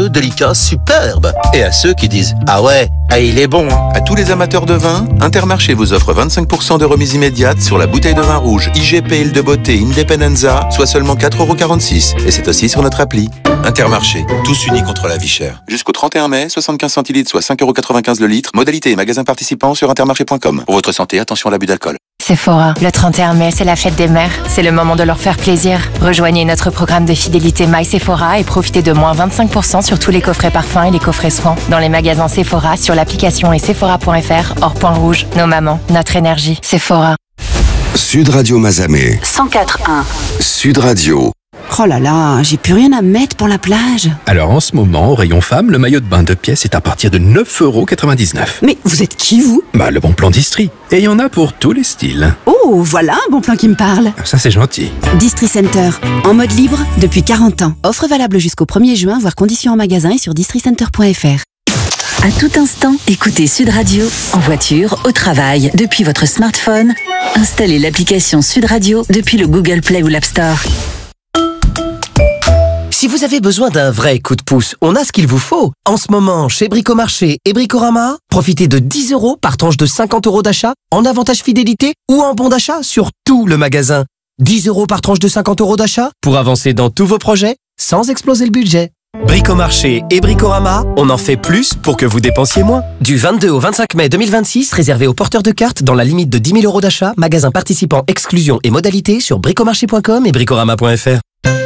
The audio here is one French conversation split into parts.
délicat, superbe. Et à ceux qui disent « Ah ouais, il est bon ». À tous les amateurs de vin, Intermarché vous offre 25% de remise immédiate sur la bouteille de vin rouge IGP Île de Beauté Independenza, soit seulement 4,46 €. Et c'est aussi sur notre appli. Intermarché, tous unis contre la vie chère. Jusqu'au 31 mai, 75 centilitres, soit 5,95 € le litre. Modalité et magasin participants sur intermarché.com. Pour votre santé, attention à l'abus d'alcool. Sephora, le 31 mai, c'est la fête des mères. C'est le moment de leur faire plaisir. Rejoignez notre programme de fidélité My Sephora et profitez de moins 25% sur tous les coffrets parfums et les coffrets soins dans les magasins Sephora, sur l'application et sephora.fr, hors point rouge. Nos mamans, notre énergie. Sephora. Sud Radio Mazamet. 104.1. Sud Radio. Oh là là, j'ai plus rien à mettre pour la plage. Alors en ce moment, au rayon femme, le maillot de bain de pièces est à partir de 9,99 €. Mais vous êtes qui, vous? Le bon plan d'Istrie. Et il y en a pour tous les styles. Oh, voilà un bon plan qui me parle. Ça, c'est gentil. Distri Center, en mode libre depuis 40 ans. Offre valable jusqu'au 1er juin, voire conditions en magasin et sur districenter.fr. À tout instant, écoutez Sud Radio, en voiture, au travail, depuis votre smartphone. Installez l'application Sud Radio depuis le Google Play ou l'App Store. Si vous avez besoin d'un vrai coup de pouce, on a ce qu'il vous faut. En ce moment, chez Bricomarché et Bricorama, profitez de 10 € par tranche de 50 € d'achat, en avantage fidélité ou en bon d'achat sur tout le magasin. 10 € par tranche de 50 € d'achat pour avancer dans tous vos projets sans exploser le budget. Bricomarché et Bricorama, on en fait plus pour que vous dépensiez moins. Du 22 au 25 mai 2026, réservé aux porteurs de cartes dans la limite de 10 000 € d'achat, magasin participant, exclusion et modalités sur bricomarché.com et bricorama.fr.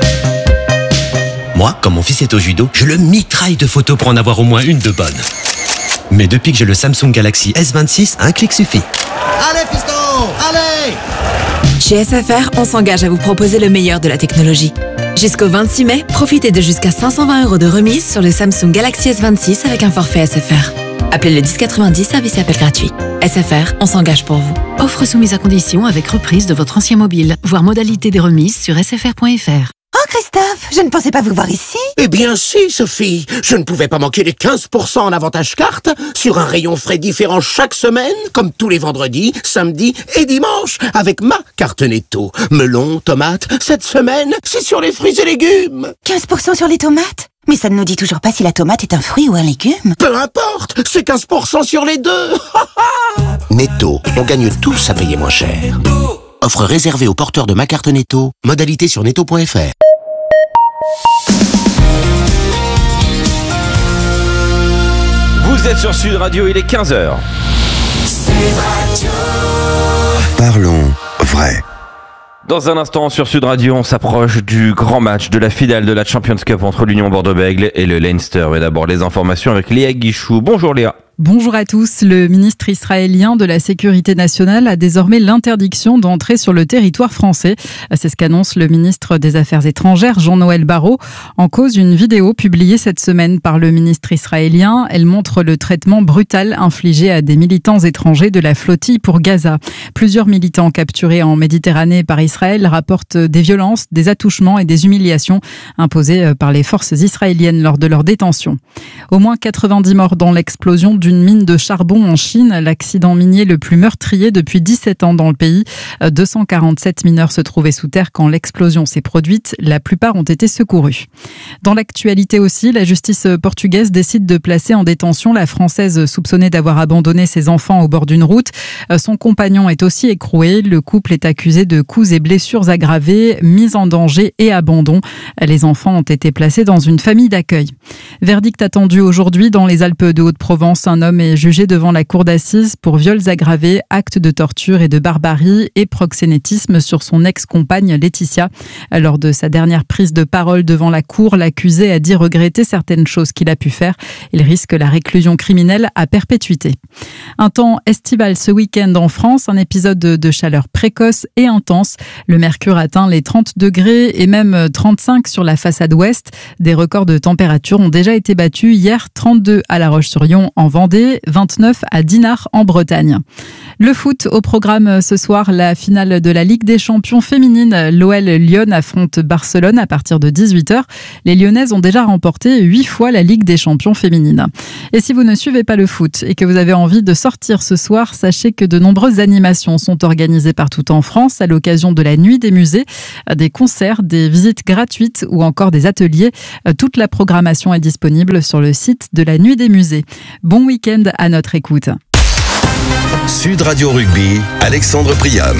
Moi, quand mon fils est au judo, je le mitraille de photos pour en avoir au moins une de bonne. Mais depuis que j'ai le Samsung Galaxy S26, un clic suffit. Allez fiston, allez! Chez SFR, on s'engage à vous proposer le meilleur de la technologie. Jusqu'au 26 mai, profitez de jusqu'à 520 € de remise sur le Samsung Galaxy S26 avec un forfait SFR. Appelez le 1090, service et appel gratuit. SFR, on s'engage pour vous. Offre soumise à condition avec reprise de votre ancien mobile. Voir modalité des remises sur sfr.fr. Oh Christophe, je ne pensais pas vous voir ici. Eh bien si, Sophie. Je ne pouvais pas manquer les 15% en avantage carte sur un rayon frais différent chaque semaine, comme tous les vendredis, samedis et dimanches, avec ma carte Netto. Melon, tomates, cette semaine, c'est sur les fruits et légumes. 15% sur les tomates? Mais ça ne nous dit toujours pas si la tomate est un fruit ou un légume. Peu importe, c'est 15% sur les deux. Netto, on gagne tous à payer moins cher. Offre réservée aux porteurs de ma carte Netto. Modalité sur netto.fr. Vous êtes sur Sud Radio, il est 15h. Parlons vrai. Dans un instant sur Sud Radio, on s'approche du grand match de la finale de la Champions Cup entre l'Union Bordeaux-Bègles et le Leinster. Mais d'abord les informations avec Léa Guichou. Bonjour Léa. Bonjour à tous. Le ministre israélien de la Sécurité nationale a désormais l'interdiction d'entrer sur le territoire français. C'est ce qu'annonce le ministre des Affaires étrangères, Jean-Noël Barrot. En cause, une vidéo publiée cette semaine par le ministre israélien. Elle montre le traitement brutal infligé à des militants étrangers de la flottille pour Gaza. Plusieurs militants capturés en Méditerranée par Israël rapportent des violences, des attouchements et des humiliations imposées par les forces israéliennes lors de leur détention. Au moins 90 morts dans l'explosion d'une mine de charbon en Chine, l'accident minier le plus meurtrier depuis 17 ans dans le pays. 247 mineurs se trouvaient sous terre quand l'explosion s'est produite. La plupart ont été secourus. Dans l'actualité aussi, la justice portugaise décide de placer en détention la Française soupçonnée d'avoir abandonné ses enfants au bord d'une route. Son compagnon est aussi écroué. Le couple est accusé de coups et blessures aggravées, mise en danger et abandon. Les enfants ont été placés dans une famille d'accueil. Verdict attendu aujourd'hui dans les Alpes de Haute-Provence. Un homme est jugé devant la cour d'assises pour viols aggravés, actes de torture et de barbarie et proxénétisme sur son ex-compagne Laetitia. Lors de sa dernière prise de parole devant la cour, l'accusé a dit regretter certaines choses qu'il a pu faire. Il risque la réclusion criminelle à perpétuité. Un temps estival ce week-end en France, un épisode de chaleur précoce et intense. Le mercure atteint les 30 degrés et même 35 sur la façade ouest. Des records de température ont déjà été battus hier, 32 à La Roche-sur-Yon en Vendée, 29 à Dinard en Bretagne. Le foot au programme ce soir, la finale de la Ligue des Champions féminine. L'OL Lyon affronte Barcelone à partir de 18h. Les Lyonnaises ont déjà remporté 8 fois la Ligue des Champions féminine. Et si vous ne suivez pas le foot et que vous avez envie de sortir ce soir, sachez que de nombreuses animations sont organisées partout en France à l'occasion de la Nuit des musées, des concerts, des visites gratuites ou encore des ateliers. Toute la programmation est disponible sur le site de la Nuit des musées. Bon week-end à notre écoute. Sud Radio Rugby, Alexandre Priam.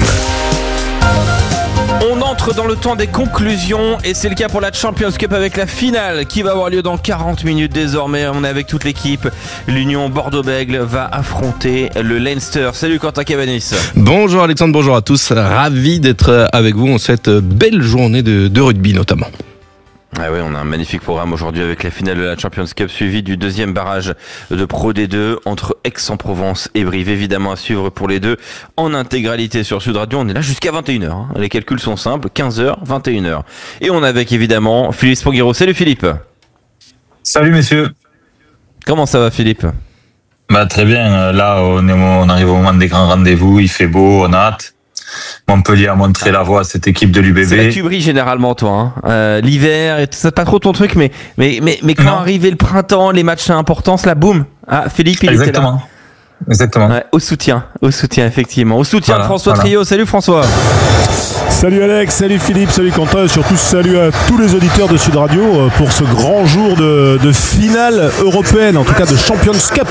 On entre dans le temps des conclusions et c'est le cas pour la Champions Cup avec la finale qui va avoir lieu dans 40 minutes désormais. On est avec toute l'équipe. L'Union Bordeaux-Bègles va affronter le Leinster. Salut Quentin Cabanis. Bonjour Alexandre, bonjour à tous. Ravi d'être avec vous en cette belle journée de rugby notamment. Ah oui, on a un magnifique programme aujourd'hui avec la finale de la Champions Cup suivi du deuxième barrage de Pro D2 entre Aix-en-Provence et Brive. Évidemment à suivre pour les deux en intégralité sur Sud Radio. On est là jusqu'à 21h. Les calculs sont simples, 15h, 21h. Et on est avec évidemment Philippe Sponguero. Salut Philippe. Salut messieurs. Comment ça va Philippe ? Très bien. Là, on arrive au moment des grands rendez-vous. Il fait beau, on a hâte. Montpellier a montré la voie à cette équipe de l'UBB. C'est là que tu brilles généralement toi. L'hiver, et c'est pas trop ton truc, mais quand arrivait le printemps, les matchs à importance, là, boum. Ah, Philippe, il était là. Exactement. Ouais, au soutien, effectivement. Au soutien de François Trio. Salut François. Salut Alex, salut Philippe, salut Quentin et surtout salut à tous les auditeurs de Sud Radio pour ce grand jour de finale européenne, en tout cas de Champions Cup.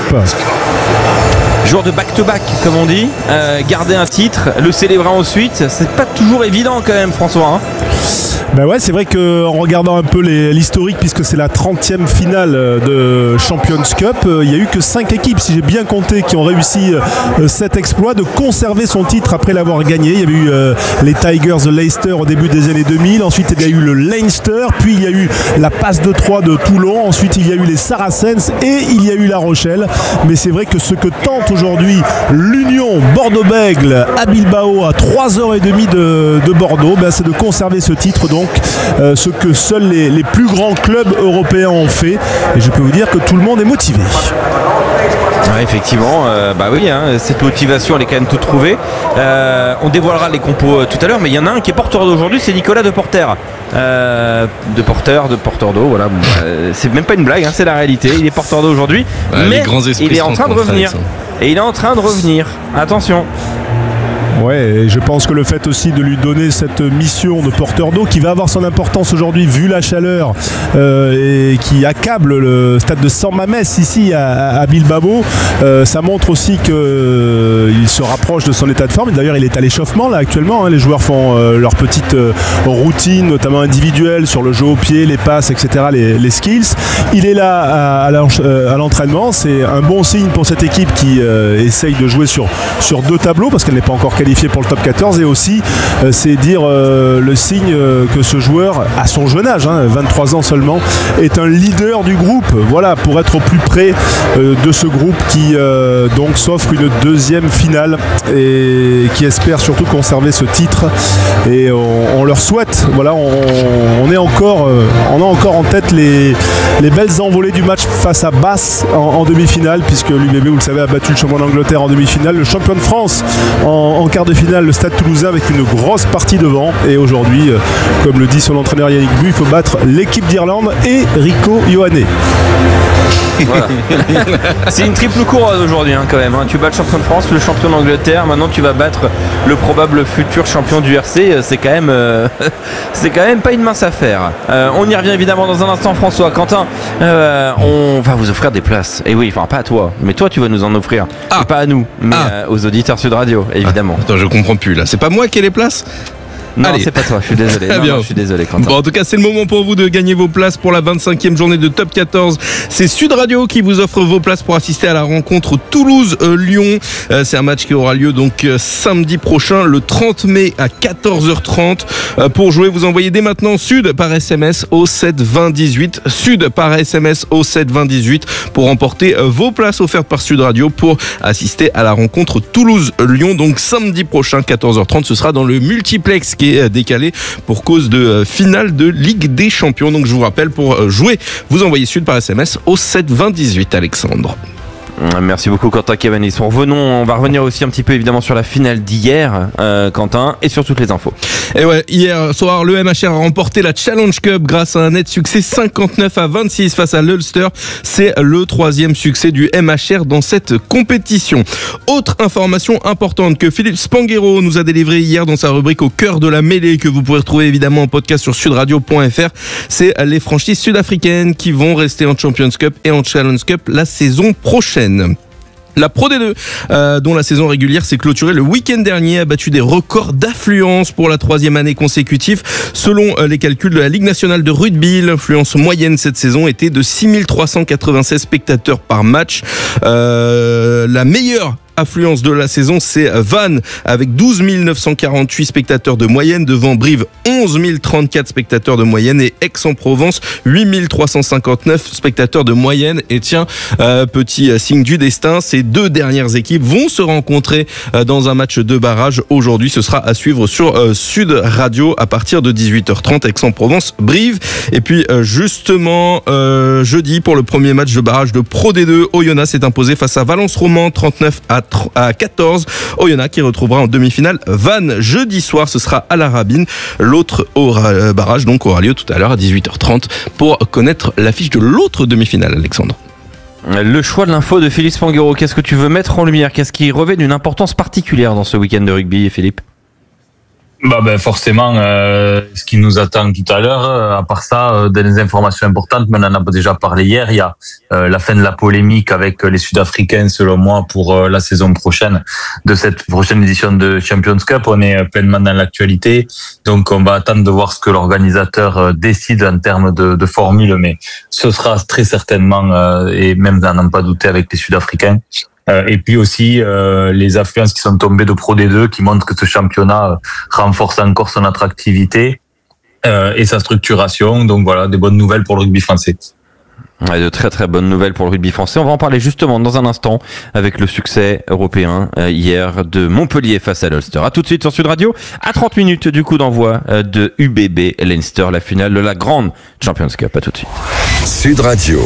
Jour de back-to-back, comme on dit. Garder un titre, le célébrer ensuite, c'est pas toujours évident quand même, François. Ouais, c'est vrai qu'en regardant un peu l'historique, puisque c'est la 30e finale de Champions Cup, il n'y a eu que 5 équipes, si j'ai bien compté, qui ont réussi cet exploit de conserver son titre après l'avoir gagné. Il y avait eu les Tigers de Leicester au début des années 2000, ensuite il y a eu le Leinster, puis il y a eu la Passe de Troyes de Toulon, ensuite il y a eu les Saracens et il y a eu La Rochelle. Mais c'est vrai que ce que tente aujourd'hui l'Union Bordeaux-Bègles à Bilbao, à 3h30 de Bordeaux, c'est de conserver ce titre. Donc ce que seuls les plus grands clubs européens ont fait, et je peux vous dire que tout le monde est motivé. Ouais, effectivement, cette motivation elle est quand même toute trouvée. On dévoilera les compos tout à l'heure, mais il y en a un qui est porteur d'eau aujourd'hui, c'est Nicolas Deporter. Porteur d'eau, voilà. C'est même pas une blague, c'est la réalité. Il est porteur d'eau aujourd'hui, mais il est en train de revenir. Et il est en train de revenir. Attention. Ouais, et je pense que le fait aussi de lui donner cette mission de porteur d'eau qui va avoir son importance aujourd'hui vu la chaleur et qui accable le stade de San Mamés ici à Bilbao, ça montre aussi qu'il se rapproche de son état de forme. D'ailleurs il est à l'échauffement là actuellement, les joueurs font leur petite routine notamment individuelle sur le jeu au pied, les passes, etc., les skills. Il est là à l'entraînement, c'est un bon signe pour cette équipe qui essaye de jouer sur 2 tableaux parce qu'elle n'est pas encore qualifié pour le top 14 et aussi c'est dire le signe que ce joueur à son jeune âge, 23 ans seulement, est un leader du groupe, voilà, pour être au plus près de ce groupe qui donc s'offre une deuxième finale et qui espère surtout conserver ce titre et on leur souhaite, voilà, on a encore en tête les belles envolées du match face à Bath en demi-finale, puisque l'UBB, vous le savez, a battu le champion d'Angleterre en demi-finale, le champion de France en quart de finale, le Stade Toulousain, avec une grosse partie devant. Et aujourd'hui, comme le dit son entraîneur Yannick Bu, il faut battre l'équipe d'Irlande et Rico Ioane. Voilà. C'est une triple couronne aujourd'hui quand même. Tu bats le champion de France, le champion d'Angleterre. Maintenant tu vas battre le probable futur champion du RC. C'est quand même pas une mince affaire. On y revient évidemment dans un instant. François, Quentin, on va vous offrir des places. Et oui, enfin pas à toi, mais toi tu vas nous en offrir. Et pas à nous, mais aux auditeurs Sud Radio évidemment. Attends, je comprends plus là. C'est pas moi qui ai les places? Non, c'est pas toi, je suis désolé. Non, je suis désolé, Quentin. Bon, en tout cas, c'est le moment pour vous de gagner vos places pour la 25e journée de Top 14. C'est Sud Radio qui vous offre vos places pour assister à la rencontre Toulouse-Lyon. C'est un match qui aura lieu donc samedi prochain, le 30 mai à 14h30. Pour jouer, vous envoyez dès maintenant Sud par SMS au 7 20 18. Sud par SMS au 7 20 18 pour remporter vos places offertes par Sud Radio pour assister à la rencontre Toulouse-Lyon. Donc samedi prochain, 14h30, ce sera dans le multiplex qui est décalé pour cause de finale de Ligue des Champions. Donc je vous rappelle, pour jouer, vous envoyez Sud par SMS au 7 20 18, Alexandre. Merci beaucoup Quentin Cavanis. On va revenir aussi un petit peu évidemment sur la finale d'hier, Quentin, et sur toutes les infos. Et ouais, hier soir, le MHR a remporté la Challenge Cup grâce à un net succès 59-26 face à l'Ulster. C'est le 3e succès du MHR dans cette compétition. Autre information importante que Philippe Spanghero nous a délivré hier dans sa rubrique Au cœur de la mêlée, que vous pourrez retrouver évidemment en podcast sur sudradio.fr, c'est les franchises sud-africaines qui vont rester en Champions Cup et en Challenge Cup la saison prochaine. La Pro D2, dont la saison régulière s'est clôturée le week-end dernier, a battu des records d'affluence pour la 3e année consécutive. Selon les calculs de la Ligue nationale de rugby, l'influence moyenne cette saison était de 6396 spectateurs par match. La meilleure affluence de la saison, c'est Vannes avec 12 948 spectateurs de moyenne, devant Brive 11 034 spectateurs de moyenne et Aix-en-Provence 8 359 spectateurs de moyenne. Et tiens, petit signe du destin, ces deux dernières équipes vont se rencontrer dans un match de barrage aujourd'hui. Ce sera à suivre sur Sud Radio à partir de 18h30, Aix-en-Provence, Brive. Et puis justement jeudi, pour le premier match de barrage de Pro D2, Oyonnax s'est imposé face à Valence Roman 39 à 14. Oyonnax qui retrouvera en demi-finale Vannes jeudi soir, ce sera à la Rabine. L'autre barrage donc aura lieu tout à l'heure à 18h30 pour connaître l'affiche de l'autre demi-finale, Alexandre. Le choix de l'info de Philippe Spanghero, qu'est-ce que tu veux mettre en lumière? Qu'est-ce qui revêt d'une importance particulière dans ce week-end de rugby, Philippe? Forcément, ce qui nous attend tout à l'heure, à part ça, des informations importantes, mais on en a déjà parlé hier, il y a la fin de la polémique avec les Sud-Africains, selon moi, pour la saison prochaine de cette prochaine édition de Champions Cup. On est pleinement dans l'actualité, donc on va attendre de voir ce que l'organisateur décide en termes de formule, mais ce sera très certainement, et même à n'en pas douter, avec les Sud-Africains. Et puis aussi les affluences qui sont tombées de Pro D2 qui montrent que ce championnat renforce encore son attractivité et sa structuration. Donc voilà, des bonnes nouvelles pour le rugby français. Ouais, de très très bonnes nouvelles pour le rugby français. On va en parler justement dans un instant avec le succès européen hier de Montpellier face à l'Ulster. A tout de suite sur Sud Radio, à 30 minutes du coup d'envoi de UBB Leinster, la finale de la grande Champions Cup. À tout de suite. Sud Radio.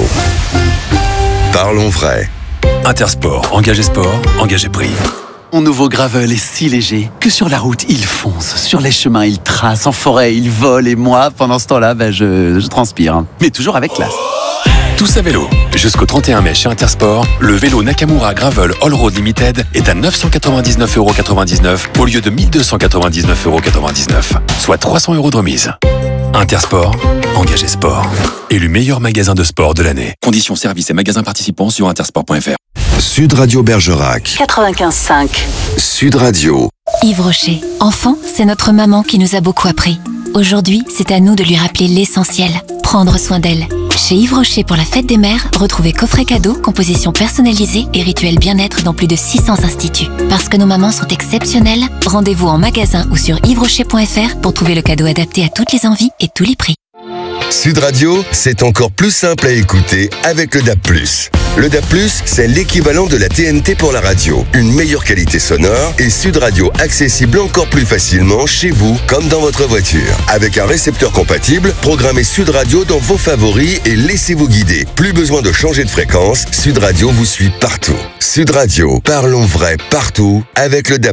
Parlons vrai. Intersport, engagé sport, engagé prix. Mon nouveau gravel est si léger que sur la route, il fonce. Sur les chemins, il trace. En forêt, il vole. Et moi, pendant ce temps-là, je transpire. Mais toujours avec classe. Tous à vélo. Jusqu'au 31 mai chez Intersport, le vélo Nakamura Gravel All Road Limited est à 999,99€ au lieu de 1299,99€, soit 300€ de remise. Intersport, engagé sport. Élu meilleur magasin de sport de l'année. Conditions, services et magasins participants sur intersport.fr. Sud Radio Bergerac. 95.5. Sud Radio. Yves Rocher. Enfant, c'est notre maman qui nous a beaucoup appris. Aujourd'hui, c'est à nous de lui rappeler l'essentiel. Prendre soin d'elle. Chez Yves Rocher pour la fête des mères, retrouvez coffret cadeau, composition personnalisée et rituel bien-être dans plus de 600 instituts. Parce que nos mamans sont exceptionnelles, rendez-vous en magasin ou sur yvesrocher.fr pour trouver le cadeau adapté à toutes les envies et tous les prix. Sud Radio, c'est encore plus simple à écouter avec le DAB+. Le DAB+, c'est l'équivalent de la TNT pour la radio. Une meilleure qualité sonore et Sud Radio accessible encore plus facilement chez vous comme dans votre voiture. Avec un récepteur compatible, programmez Sud Radio dans vos favoris et laissez-vous guider. Plus besoin de changer de fréquence, Sud Radio vous suit partout. Sud Radio, parlons vrai partout avec le DAB+.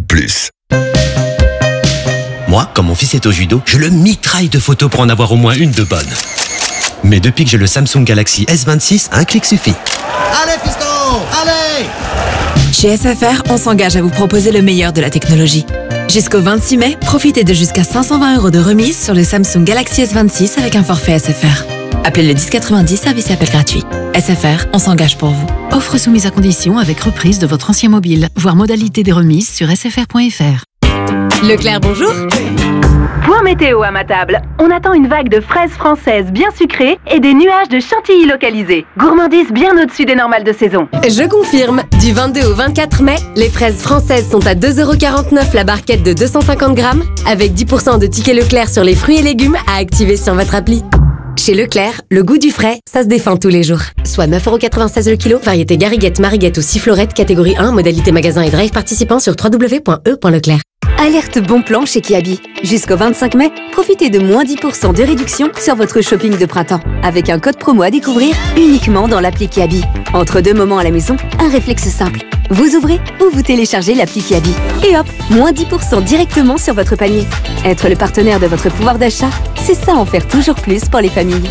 Moi, quand mon fils est au judo, je le mitraille de photos pour en avoir au moins une de bonne. Mais depuis que j'ai le Samsung Galaxy S26, un clic suffit. Allez fiston, allez! Chez SFR, on s'engage à vous proposer le meilleur de la technologie. Jusqu'au 26 mai, profitez de jusqu'à 520€ de remise sur le Samsung Galaxy S26 avec un forfait SFR. Appelez le 1090, service et appel gratuit. SFR, on s'engage pour vous. Offre soumise à condition avec reprise de votre ancien mobile. Voir modalité des remises sur sfr.fr. Leclerc, bonjour. Point météo à ma table. On attend une vague de fraises françaises bien sucrées et des nuages de chantilly localisés. Gourmandise bien au-dessus des normales de saison. Je confirme. Du 22 au 24 mai, les fraises françaises sont à 2,49€ la barquette de 250 grammes, avec 10% de tickets Leclerc sur les fruits et légumes à activer sur votre appli. Chez Leclerc, le goût du frais, ça se défend tous les jours. Soit 9,96€ le kilo, variété Gariguette, Mariguette ou Sifflorette, catégorie 1, modalité magasin et drive participant sur www.e.leclerc. Alerte bon plan chez Kiabi. Jusqu'au 25 mai, profitez de moins 10% de réduction sur votre shopping de printemps. Avec un code promo à découvrir uniquement dans l'appli Kiabi. Entre deux moments à la maison, un réflexe simple. Vous ouvrez ou vous téléchargez l'appli Kiabi. Et hop, moins 10% directement sur votre panier. Être le partenaire de votre pouvoir d'achat, c'est ça en faire toujours plus pour les familles.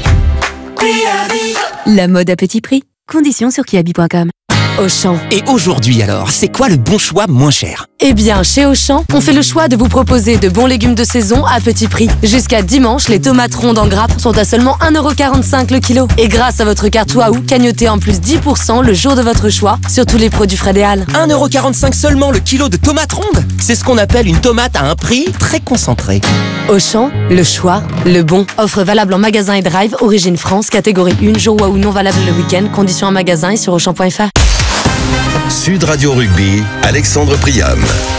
La mode à petit prix. Conditions sur kiabi.com. Auchan. Et aujourd'hui alors, c'est quoi le bon choix moins cher? Eh bien, chez Auchan, on fait le choix de vous proposer de bons légumes de saison à petit prix. Jusqu'à dimanche, les tomates rondes en grappe sont à seulement 1,45€ le kilo. Et grâce à votre carte Waouh, cagnotez en plus 10% le jour de votre choix sur tous les produits frais des Halles. 1,45€ seulement le kilo de tomates rondes? C'est ce qu'on appelle une tomate à un prix très concentré. Auchan, le choix, le bon. Offre valable en magasin et drive, origine France, catégorie 1, jour Waouh non valable le week-end, conditions en magasin et sur Auchan.fr. Sud Radio Rugby, Alexandre Priam.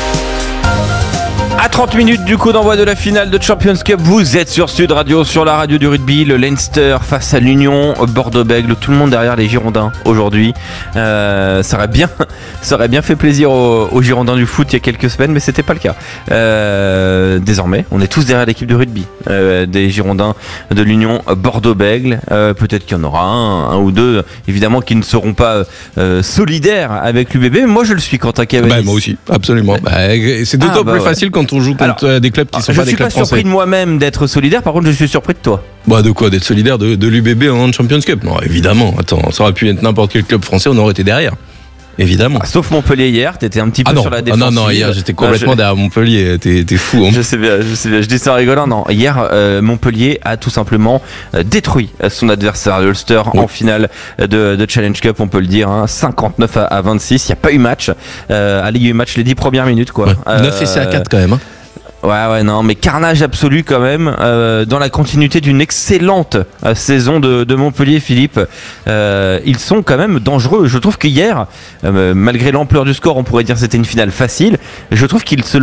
À 30 minutes du coup d'envoi de la finale de Champions Cup, vous êtes sur Sud Radio, sur la radio du rugby. Le Leinster face à l'Union Bordeaux-Bègles, tout le monde derrière les Girondins aujourd'hui. Ça aurait bien fait plaisir aux Girondins du foot il y a quelques semaines, mais c'était pas le cas. Désormais, on est tous derrière l'équipe de rugby des Girondins de l'Union Bordeaux-Bègles. Peut-être qu'il y en aura un ou deux, évidemment, qui ne seront pas solidaires avec l'UBB. Mais moi, je le suis, Quentin Cavani. Moi aussi, absolument. C'est d'autant plus facile quand on joue contre des clubs qui sont pas des clubs français. Je suis pas surpris de moi-même d'être solidaire, par contre je suis surpris de toi. De quoi? D'être solidaire de l'UBB en Champions Cup? Non, évidemment, attends, ça aurait pu être n'importe quel club français, on aurait été derrière. Évidemment. Sauf Montpellier hier, t'étais un petit peu sur la défensive. Non, hier j'étais complètement derrière Montpellier, t'es fou. Hein. Je sais bien, je dis ça en rigolant. Non, hier Montpellier a tout simplement détruit son adversaire, l'Ulster, en finale de Challenge Cup, on peut le dire, 59 à 26. Il n'y a pas eu match. Il y a eu match les 10 premières minutes, quoi. 9 essais à 4 quand même. Ouais, non, mais carnage absolu quand même, dans la continuité d'une excellente saison de Montpellier, Philippe. Ils sont quand même dangereux. Je trouve qu'hier, malgré l'ampleur du score, on pourrait dire que c'était une finale facile. Je trouve qu'ils se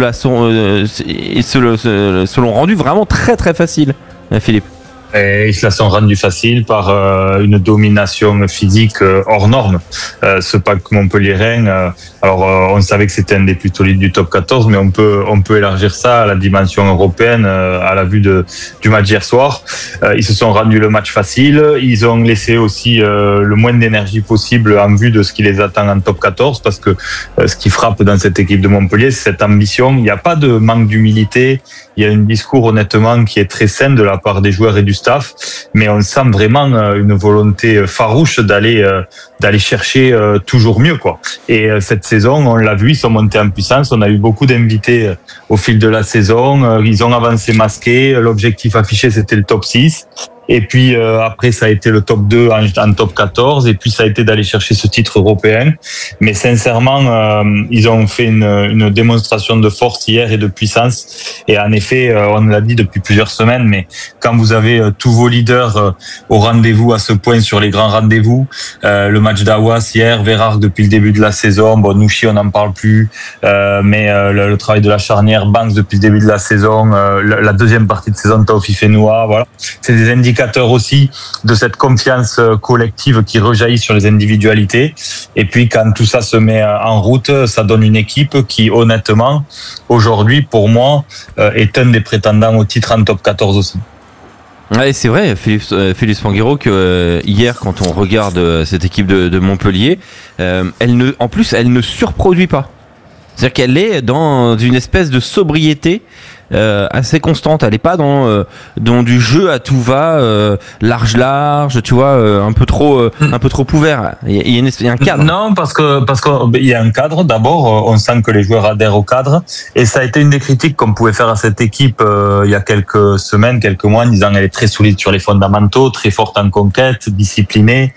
l'ont rendu vraiment très très facile, Philippe. Et ils se la sont rendus facile par une domination physique hors norme. Ce pack Montpellier-Rennes, on savait que c'était un des plus solides du top 14, mais on peut élargir ça à la dimension européenne à la vue du match hier soir. Ils se sont rendus le match facile. Ils ont laissé aussi le moins d'énergie possible en vue de ce qui les attend en top 14, parce que ce qui frappe dans cette équipe de Montpellier, c'est cette ambition. Il n'y a pas de manque d'humilité. Il y a un discours honnêtement qui est très sain de la part des joueurs et du staff, mais on sent vraiment une volonté farouche d'aller chercher toujours mieux, quoi. Et cette saison, on l'a vu, ils sont montés en puissance. On a eu beaucoup d'invités au fil de la saison. Ils ont avancé masqués. L'objectif affiché, c'était le top 6. Et puis après, ça a été le top 2 en top 14. Et puis ça a été d'aller chercher ce titre européen. Mais sincèrement, ils ont fait une démonstration de force hier et de puissance. Et en effet, on l'a dit depuis plusieurs semaines, mais quand vous avez tous vos leaders au rendez-vous à ce point sur les grands rendez-vous, le match d'Awas hier, Vérard depuis le début de la saison, Nouchi on n'en parle plus, mais le travail de la charnière, Banks depuis le début de la saison, la deuxième partie de saison de Taofi Fenoua, voilà. C'est des indicateurs aussi de cette confiance collective qui rejaillit sur les individualités. Et puis quand tout ça se met en route, ça donne une équipe qui honnêtement aujourd'hui pour moi est un des prétendants au titre en top 14 aussi. Ouais, c'est vrai, Philippe Spanghero, que hier, quand on regarde cette équipe de Montpellier, elle ne surproduit pas. C'est-à-dire qu'elle est dans une espèce de sobriété assez constante. Elle n'est pas dans du jeu à tout va, large, tu vois, un peu trop ouvert. Il y a un cadre. Non, parce que il y a un cadre. D'abord, on sent que les joueurs adhèrent au cadre, et ça a été une des critiques qu'on pouvait faire à cette équipe il y a quelques semaines, quelques mois, en disant qu'elle est très solide sur les fondamentaux, très forte en conquête, disciplinée,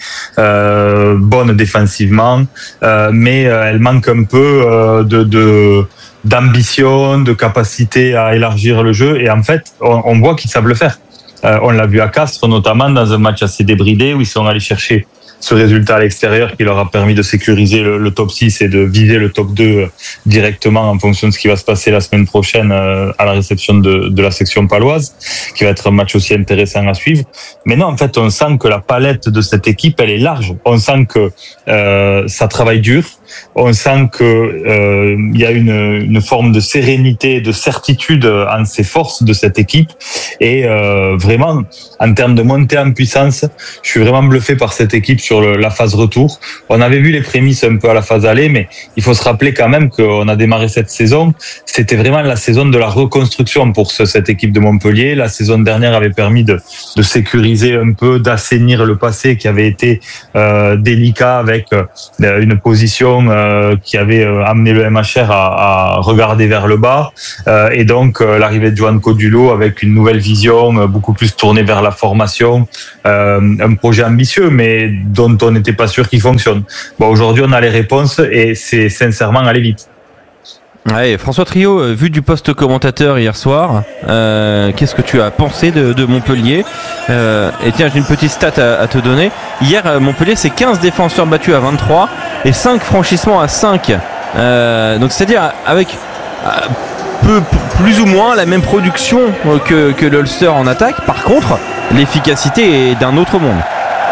bonne défensivement, mais elle manque un peu d'ambition, de capacité à élargir le jeu. Et en fait, on voit qu'ils savent le faire. On l'a vu à Castres, notamment dans un match assez débridé où ils sont allés chercher ce résultat à l'extérieur qui leur a permis de sécuriser le top 6 et de viser le top 2 directement en fonction de ce qui va se passer la semaine prochaine à la réception de la section paloise, qui va être un match aussi intéressant à suivre. Mais non, en fait, on sent que la palette de cette équipe, elle est large. On sent que ça travaille dur. On sent que il y a une forme de sérénité, de certitude en ces forces de cette équipe. Et vraiment, en termes de montée en puissance, je suis vraiment bluffé par cette équipe sur la phase retour. On avait vu les prémices un peu à la phase aller, mais il faut se rappeler quand même qu'on a démarré cette saison. C'était vraiment la saison de la reconstruction pour cette équipe de Montpellier. La saison dernière avait permis de sécuriser un peu, d'assainir le passé qui avait été délicat avec une position qui avait amené le MHR à regarder vers le bas, et donc l'arrivée de Joan Codulo avec une nouvelle vision beaucoup plus tournée vers la formation, un projet ambitieux mais dont on n'était pas sûr qu'il fonctionne. Bon, aujourd'hui on a les réponses et c'est sincèrement aller vite. Ouais, François Trio, vu du poste commentateur hier soir, qu'est-ce que tu as pensé de Montpellier? Et tiens, j'ai une petite stat à te donner. Hier, Montpellier, c'est 15 défenseurs battus à 23 et 5 franchissements à 5. Donc c'est-à-dire avec plus ou moins la même production que l'Ulster en attaque. Par contre, l'efficacité est d'un autre monde.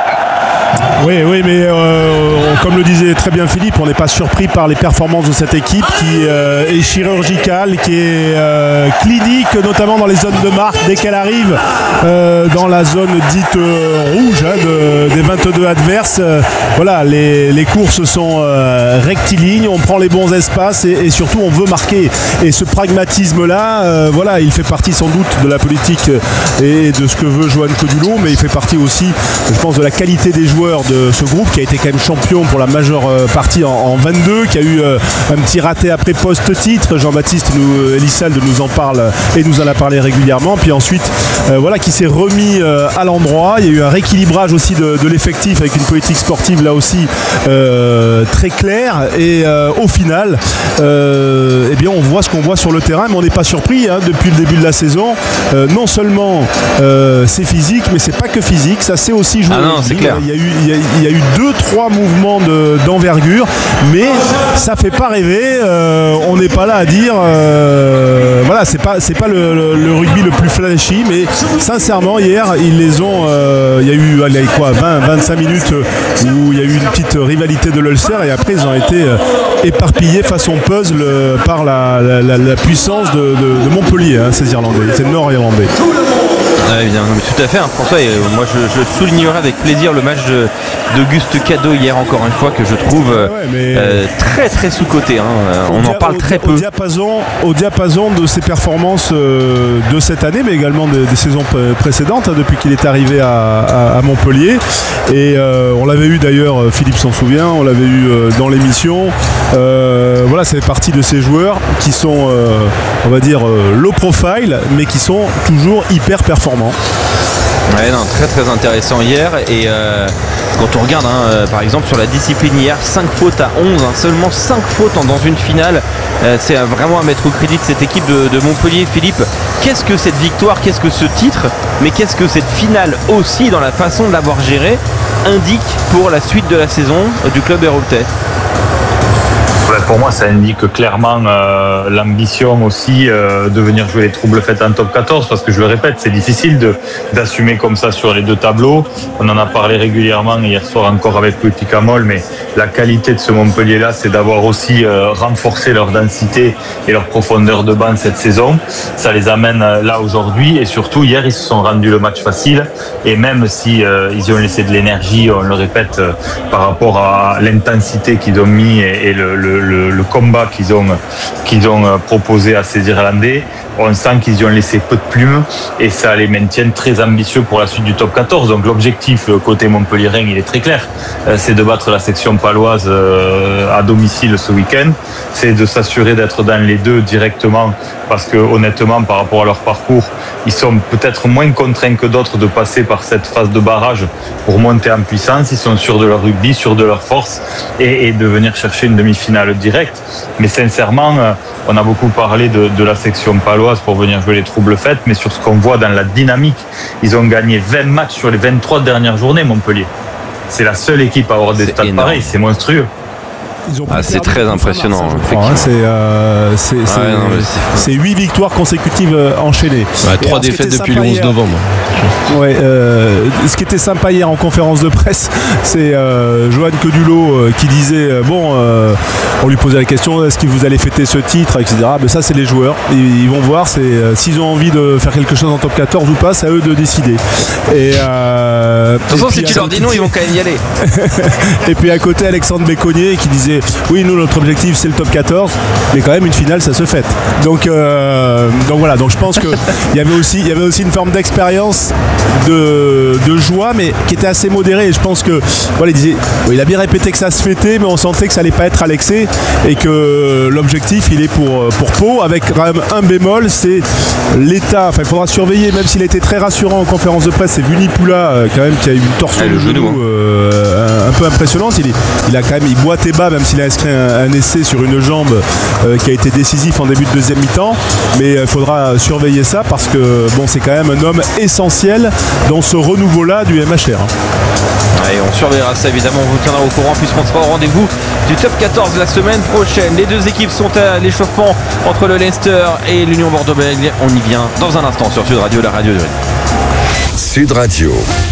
Oui, mais comme le disait très bien Philippe, on n'est pas surpris par les performances de cette équipe qui est chirurgicale, qui est clinique, notamment dans les zones de marque. Dès qu'elle arrive dans la zone dite rouge des 22 adverses, voilà, les courses sont rectilignes, on prend les bons espaces et surtout on veut marquer. Et ce pragmatisme-là, voilà, il fait partie sans doute de la politique et de ce que veut Joan Codulo, mais il fait partie aussi, je pense, de la qualité des joueurs de ce groupe qui a été quand même champion pour la majeure partie en 22, qui a eu un petit raté après post-titre. Jean-Baptiste Elissalde nous en parle et nous en a parlé régulièrement. Puis ensuite, voilà, qui s'est remis à l'endroit. Il y a eu un rééquilibrage aussi de l'effectif avec une politique sportive là aussi très claire. Et au final, eh bien, on voit ce qu'on voit sur le terrain, mais on n'est pas surpris depuis le début de la saison. Non seulement c'est physique, mais c'est pas que physique, ça c'est aussi jouer. Ah non, c'est clair. Il y a eu 2-3 mouvements d'envergure, mais ça fait pas rêver. On n'est pas là à dire voilà, c'est pas le rugby le plus flashy, mais sincèrement hier ils les ont il y a eu 20-25 minutes où il y a eu une petite rivalité de l'Ulster et après ils ont été éparpillés façon puzzle par la puissance de Montpellier, ces Irlandais, ces Nord-Irlandais. Évidemment, tout à fait, François, et moi je soulignerai avec plaisir le match d'Auguste Cadeau hier, encore une fois, que je trouve très très sous-coté. On en parle très peu. Au diapason de ses performances de cette année, mais également des saisons précédentes, depuis qu'il est arrivé à Montpellier. Et on l'avait eu d'ailleurs, Philippe s'en souvient, on l'avait eu dans l'émission. Voilà, ça fait partie de ces joueurs qui sont, on va dire, low profile, mais qui sont toujours hyper performants. Ouais, non, très très intéressant hier. Et quand on regarde par exemple sur la discipline hier, 5 fautes à 11, seulement 5 fautes dans une finale, c'est vraiment à mettre au crédit de cette équipe de Montpellier. Philippe, qu'est-ce que cette victoire, qu'est-ce que ce titre, mais qu'est-ce que cette finale aussi, dans la façon de l'avoir gérée, indique pour la suite de la saison du club héroltais? Pour moi, ça indique clairement l'ambition aussi de venir jouer les troubles faits en top 14, parce que je le répète, c'est difficile d'assumer comme ça sur les deux tableaux. On en a parlé régulièrement hier soir encore avec Petit Camol, mais la qualité de ce Montpellier-là, c'est d'avoir aussi renforcé leur densité et leur profondeur de banc cette saison. Ça les amène là aujourd'hui, et surtout hier, ils se sont rendus le match facile, et même si ils y ont laissé de l'énergie, on le répète, par rapport à l'intensité qu'ils ont mis et le combat qu'ils ont proposé à ces Irlandais, on sent qu'ils y ont laissé peu de plumes et ça les maintient très ambitieux pour la suite du top 14. Donc l'objectif côté montpelliérain, il est très clair, c'est de battre la section paloise à domicile ce week-end, c'est de s'assurer d'être dans les deux directement, parce que honnêtement par rapport à leur parcours, ils sont peut-être moins contraints que d'autres de passer par cette phase de barrage pour monter en puissance. Ils sont sûrs de leur rugby, sûrs de leur force et de venir chercher une demi-finale directe. Mais sincèrement, on a beaucoup parlé de la section paloise pour venir jouer les troubles faits, mais sur ce qu'on voit dans la dynamique, ils ont gagné 20 matchs sur les 23 dernières journées, Montpellier. c'est la seule équipe à avoir des stats pareils, c'est monstrueux. C'est très impressionnant. C'est 8 victoires consécutives enchaînées. 3 défaites depuis le 11 novembre. Ouais, ce qui était sympa hier en conférence de presse, c'est Johan Codulot qui disait on lui posait la question, est-ce que vous allez fêter ce titre, etc. Mais ça, c'est les joueurs. Ils vont voir, s'ils ont envie de faire quelque chose en top 14 ou pas, c'est à eux de décider. De toute façon, si tu leur dis non, ils vont quand même y aller. Et puis à côté, Alexandre Béconnier qui disait oui, nous, notre objectif, c'est le top 14, mais quand même, une finale, ça se fête. Donc voilà, donc je pense qu'il y avait aussi une forme d'expérience, de joie, mais qui était assez modérée. Et je pense que il a bien répété que ça se fêtait, mais on sentait que ça allait pas être à l'excès et que l'objectif, il est pour Pau, avec quand même un bémol, c'est l'état. Enfin, il faudra surveiller, même s'il a été très rassurant en conférence de presse, c'est Vunipoula quand même qui a eu une torsion de genou un peu impressionnante. Il boitait bas, même s'il a inscrit un essai sur une jambe qui a été décisif en début de deuxième mi-temps, mais il faudra surveiller ça parce que c'est quand même un homme essentiel dans ce renouveau-là du MHR. Et on surveillera ça évidemment, on vous tiendra au courant puisqu'on sera au rendez-vous du top 14 la semaine prochaine. Les deux équipes sont à l'échauffement entre le Leinster et l'Union Bordeaux-Bègles. On y vient dans un instant sur Sud Radio, la radio de Rennes. Sud Radio.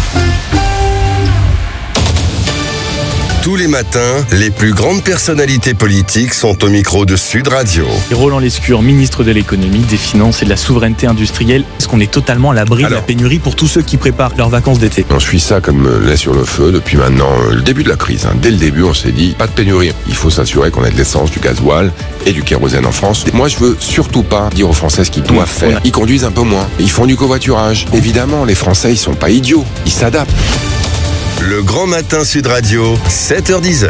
Tous les matins, les plus grandes personnalités politiques sont au micro de Sud Radio. Roland Lescure, ministre de l'économie, des finances et de la souveraineté industrielle. Est-ce qu'on est totalement à l'abri de la pénurie pour tous ceux qui préparent leurs vacances d'été? On suit ça comme lait sur le feu depuis maintenant le début de la crise. Dès le début, on s'est dit, pas de pénurie. Il faut s'assurer qu'on ait de l'essence, du gasoil et du kérosène en France. Moi, je veux surtout pas dire aux Français ce qu'ils doivent faire. Ils conduisent un peu moins. Ils font du covoiturage. Évidemment, les Français, ils sont pas idiots. Ils s'adaptent. Le Grand Matin Sud Radio, 7h-10h.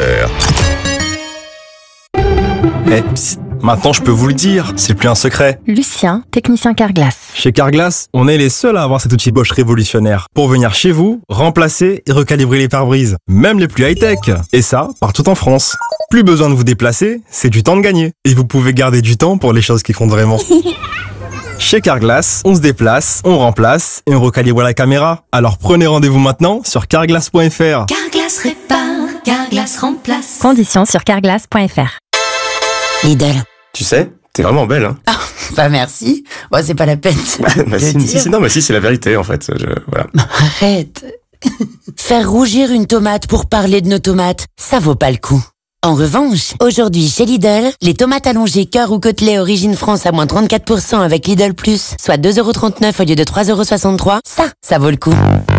Maintenant, je peux vous le dire, c'est plus un secret. Lucien, technicien Carglass. Chez Carglass, on est les seuls à avoir cet outil Bosch révolutionnaire pour venir chez vous, remplacer et recalibrer les pare-brises, même les plus high-tech. Et ça, partout en France. Plus besoin de vous déplacer, c'est du temps de gagner. Et vous pouvez garder du temps pour les choses qui comptent vraiment. Chez Carglass, on se déplace, on remplace et on recalibre la caméra. Alors prenez rendez-vous maintenant sur carglass.fr. Carglass répare, Carglass remplace. Conditions sur carglass.fr. Lidl. Tu sais, t'es vraiment belle, hein. Bah merci. Bon, c'est pas la peine. C'est la vérité en fait. Voilà. Arrête. Faire rougir une tomate pour parler de nos tomates, ça vaut pas le coup. En revanche, aujourd'hui chez Lidl, les tomates allongées cœur ou côtelets origine France à moins 34% avec Lidl Plus, soit 2,39€ au lieu de 3,63€, ça vaut le coup.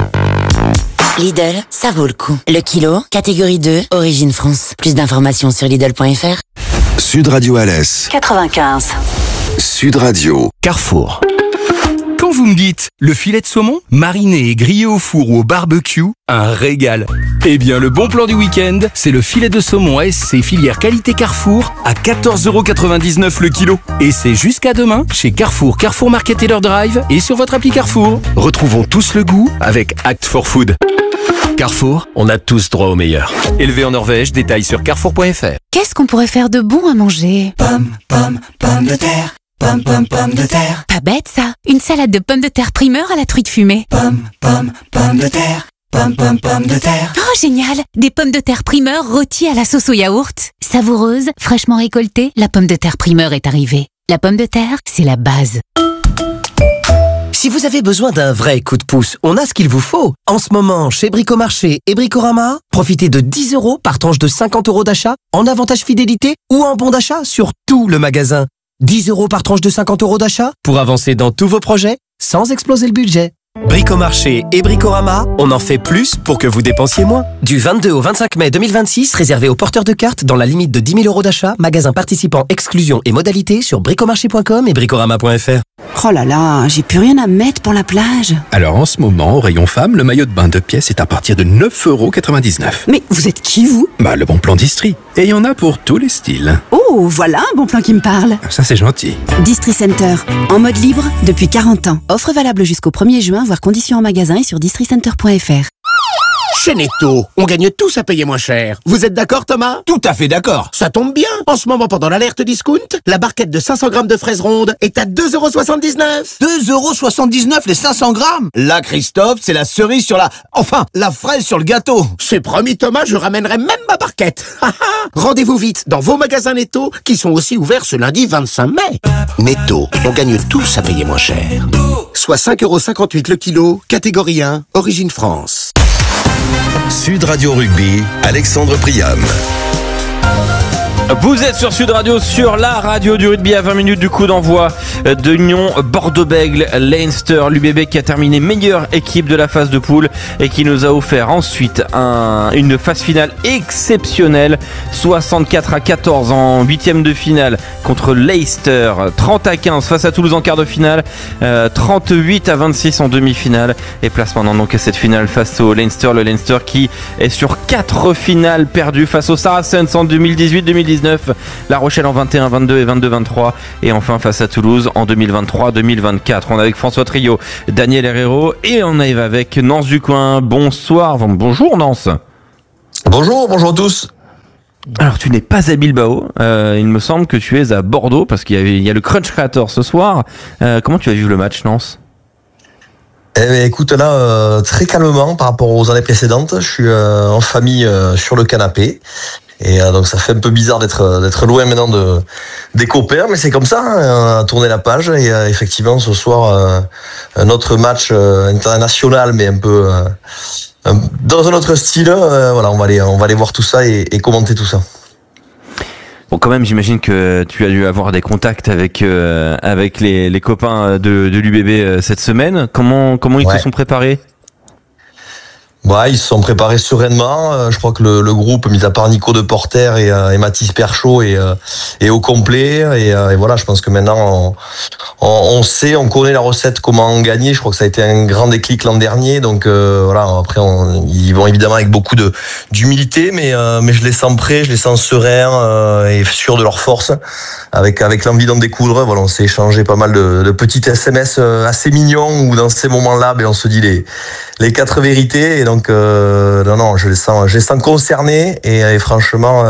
Lidl, ça vaut le coup. Le kilo, catégorie 2, origine France. Plus d'informations sur Lidl.fr. Sud Radio Alès. 95. Sud Radio. Carrefour. Quand vous me dites le filet de saumon, mariné et grillé au four ou au barbecue, un régal. Eh bien, le bon plan du week-end, c'est le filet de saumon SC filière qualité Carrefour à 14,99€ le kilo. Et c'est jusqu'à demain chez Carrefour, Carrefour Market et leur drive et sur votre appli Carrefour. Retrouvons tous le goût avec Act for Food. Carrefour, on a tous droit au meilleur. Élevé en Norvège, détails sur carrefour.fr. Qu'est-ce qu'on pourrait faire de bon à manger? Pommes de terre. Pommes de terre. Pas bête ça. Une salade de pommes de terre primeur à la truite fumée. Pommes de terre. Pommes de terre. Oh génial. Des pommes de terre primeur rôties à la sauce au yaourt. Savoureuse, fraîchement récoltée, la pomme de terre primeur est arrivée. La pomme de terre, c'est la base. Si vous avez besoin d'un vrai coup de pouce, on a ce qu'il vous faut. En ce moment, chez Bricomarché et Bricorama, profitez de 10€ par tranche de 50€ d'achat en avantage fidélité ou en bon d'achat sur tout le magasin. 10€ par tranche de 50€ d'achat pour avancer dans tous vos projets sans exploser le budget. Bricomarché et Bricorama, on en fait plus pour que vous dépensiez moins. Du 22 au 25 mai 2026, réservé aux porteurs de cartes dans la limite de 10 000€ d'achat, magasin participant, exclusion et modalités sur bricomarché.com et bricorama.fr. Oh là là, j'ai plus rien à mettre pour la plage. Alors en ce moment, au rayon femme, le maillot de bain 2 pièces est à partir de 9,99€. Mais vous êtes qui vous? Le bon plan d'Istrie. Et il y en a pour tous les styles. Oh, voilà un bon plan qui me parle. Ça c'est gentil. Distri Center, en mode libre depuis 40 ans. Offre valable jusqu'au 1er juin, voire conditions en magasin et sur districenter.fr. Chez Netto, on gagne tous à payer moins cher. Vous êtes d'accord, Thomas? Tout à fait d'accord. Ça tombe bien. En ce moment, pendant l'alerte discount, la barquette de 500 grammes de fraises rondes est à 2,79 €. 2,79 € les 500 grammes. Là, Christophe, c'est la cerise sur la... Enfin, la fraise sur le gâteau. C'est promis, Thomas, je ramènerai même ma barquette. Rendez-vous vite dans vos magasins Netto, qui sont aussi ouverts ce lundi 25 mai. Netto, on gagne tous à payer moins cher. Soit 5,58 € le kilo, catégorie 1, origine France. Sud Radio Rugby, Alexandre Priam. Vous êtes sur Sud Radio, sur la radio du rugby à 20 minutes du coup d'envoi de l'Union Bordeaux-Bègles, Leinster, l'UBB qui a terminé meilleure équipe de la phase de poule et qui nous a offert ensuite une phase finale exceptionnelle, 64-14 en 8e de finale contre Leicester, 30-15 face à Toulouse en quart de finale, 38-26 en demi-finale et place maintenant donc à cette finale face au Leinster, le Leinster qui est sur 4 finales perdues face aux Saracens en 2018-2019, La Rochelle en 21-22 et 22-23 et enfin face à Toulouse en 2023-2024. On est avec François Trio, Daniel Herrero et on arrive avec Nance Ducoing. Bonsoir, bonjour Nance. Bonjour à tous. Alors tu n'es pas à Bilbao, il me semble que tu es à Bordeaux parce qu'il y a le Crunch Creator ce soir. Comment tu as vu le match, Nance ? Eh bien, écoute, là, très calmement par rapport aux années précédentes, je suis en famille sur le canapé. Et donc ça fait un peu bizarre d'être loin maintenant des copains, mais c'est comme ça, hein, on a tourné la page et effectivement ce soir un autre match international, mais un peu dans un autre style. Voilà, on va aller voir tout ça et commenter tout ça. Bon, quand même, j'imagine que tu as dû avoir des contacts avec les copains de l'UBB cette semaine. Comment ils se sont préparés ? Ouais, ils se sont préparés sereinement. Je crois que le groupe, mis à part Nico de Porter et Mathis Perchaud, est au complet. Et voilà, je pense que maintenant, on sait, on connaît la recette, comment gagner. Je crois que ça a été un grand déclic l'an dernier. Donc voilà, après, ils vont évidemment avec beaucoup d'humilité, mais je les sens prêts, je les sens sereins et sûrs de leur force, avec l'envie d'en découdre. Voilà, on s'est échangé pas mal de petits SMS assez mignons où dans ces moments-là, on se dit les 4 vérités. Et donc non, je les sens concernés et franchement,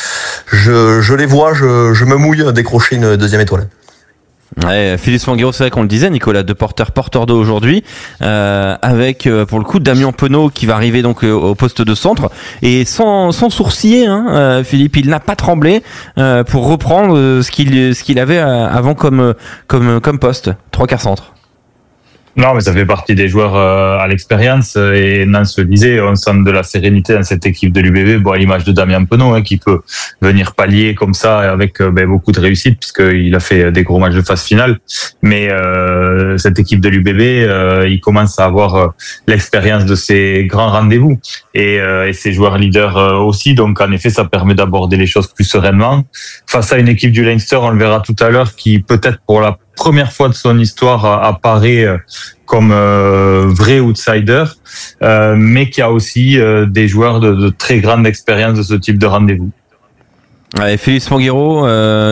je les vois, je me mouille à décrocher une deuxième étoile. Ouais, Philippe Manguero, c'est vrai qu'on le disait, Nicolas de porteur d'eau aujourd'hui, avec pour le coup Damien Penaud qui va arriver donc au poste de centre et sans sourciller, hein, Philippe, il n'a pas tremblé pour reprendre ce qu'il avait avant comme poste, 3/4 centre. Non, mais ça fait partie des joueurs à l'expérience et Nance le disait, on sent de la sérénité dans cette équipe de l'UBB, à l'image de Damien Penaud, hein, qui peut venir pallier comme ça avec beaucoup de réussite puisqu'il a fait des gros matchs de phase finale. Mais cette équipe de l'UBB, il commence à avoir l'expérience de ces grands rendez-vous et ses joueurs leaders aussi. Donc en effet, ça permet d'aborder les choses plus sereinement. Face à une équipe du Leinster, on le verra tout à l'heure, qui peut-être pour la première fois de son histoire apparaît comme vrai outsider, mais qui a aussi des joueurs de très grande expérience de ce type de rendez-vous. Ouais, Félix Manguero,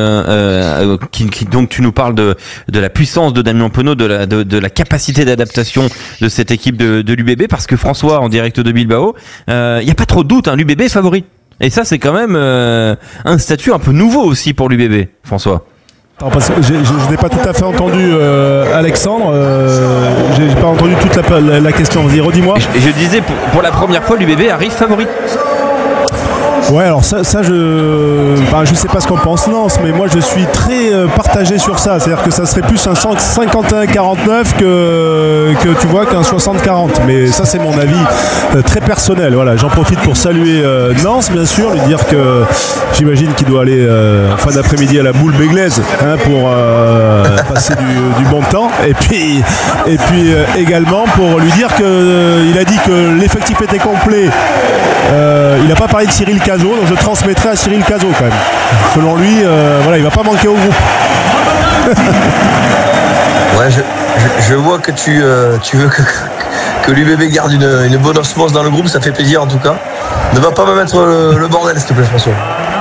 donc tu nous parles de la puissance de Damien Penaud, de la capacité d'adaptation de cette équipe de l'UBB, parce que François, en direct de Bilbao, y a pas trop de doute, hein, l'UBB est favori. Et ça, c'est quand même un statut un peu nouveau aussi pour l'UBB, François. Non, parce que je n'ai pas tout à fait entendu Alexandre, j'ai pas entendu toute la question, vas-y redis-moi. Je disais pour la première fois l'UBB arrive favori. Ouais, alors ça je sais pas ce qu'on pense Nance, mais moi je suis très partagé sur ça. C'est-à-dire que ça serait plus un 51-49 que tu vois qu'un 60-40. Mais ça c'est mon avis très personnel. Voilà, j'en profite pour saluer Nance, bien sûr, lui dire que j'imagine qu'il doit aller en fin d'après-midi à la boule béglaise, hein, pour passer du bon temps. Et puis également pour lui dire que il a dit que l'effectif était complet. Il n'a pas parlé de Cyril Cazot, donc je transmettrai à Cyril Cazot quand même. Selon lui, voilà, il va pas manquer au groupe. Ouais, je vois que tu veux que l'UBB garde une bonne osmose dans le groupe, ça fait plaisir en tout cas. Ne va pas me mettre le bordel, s'il te plaît, François.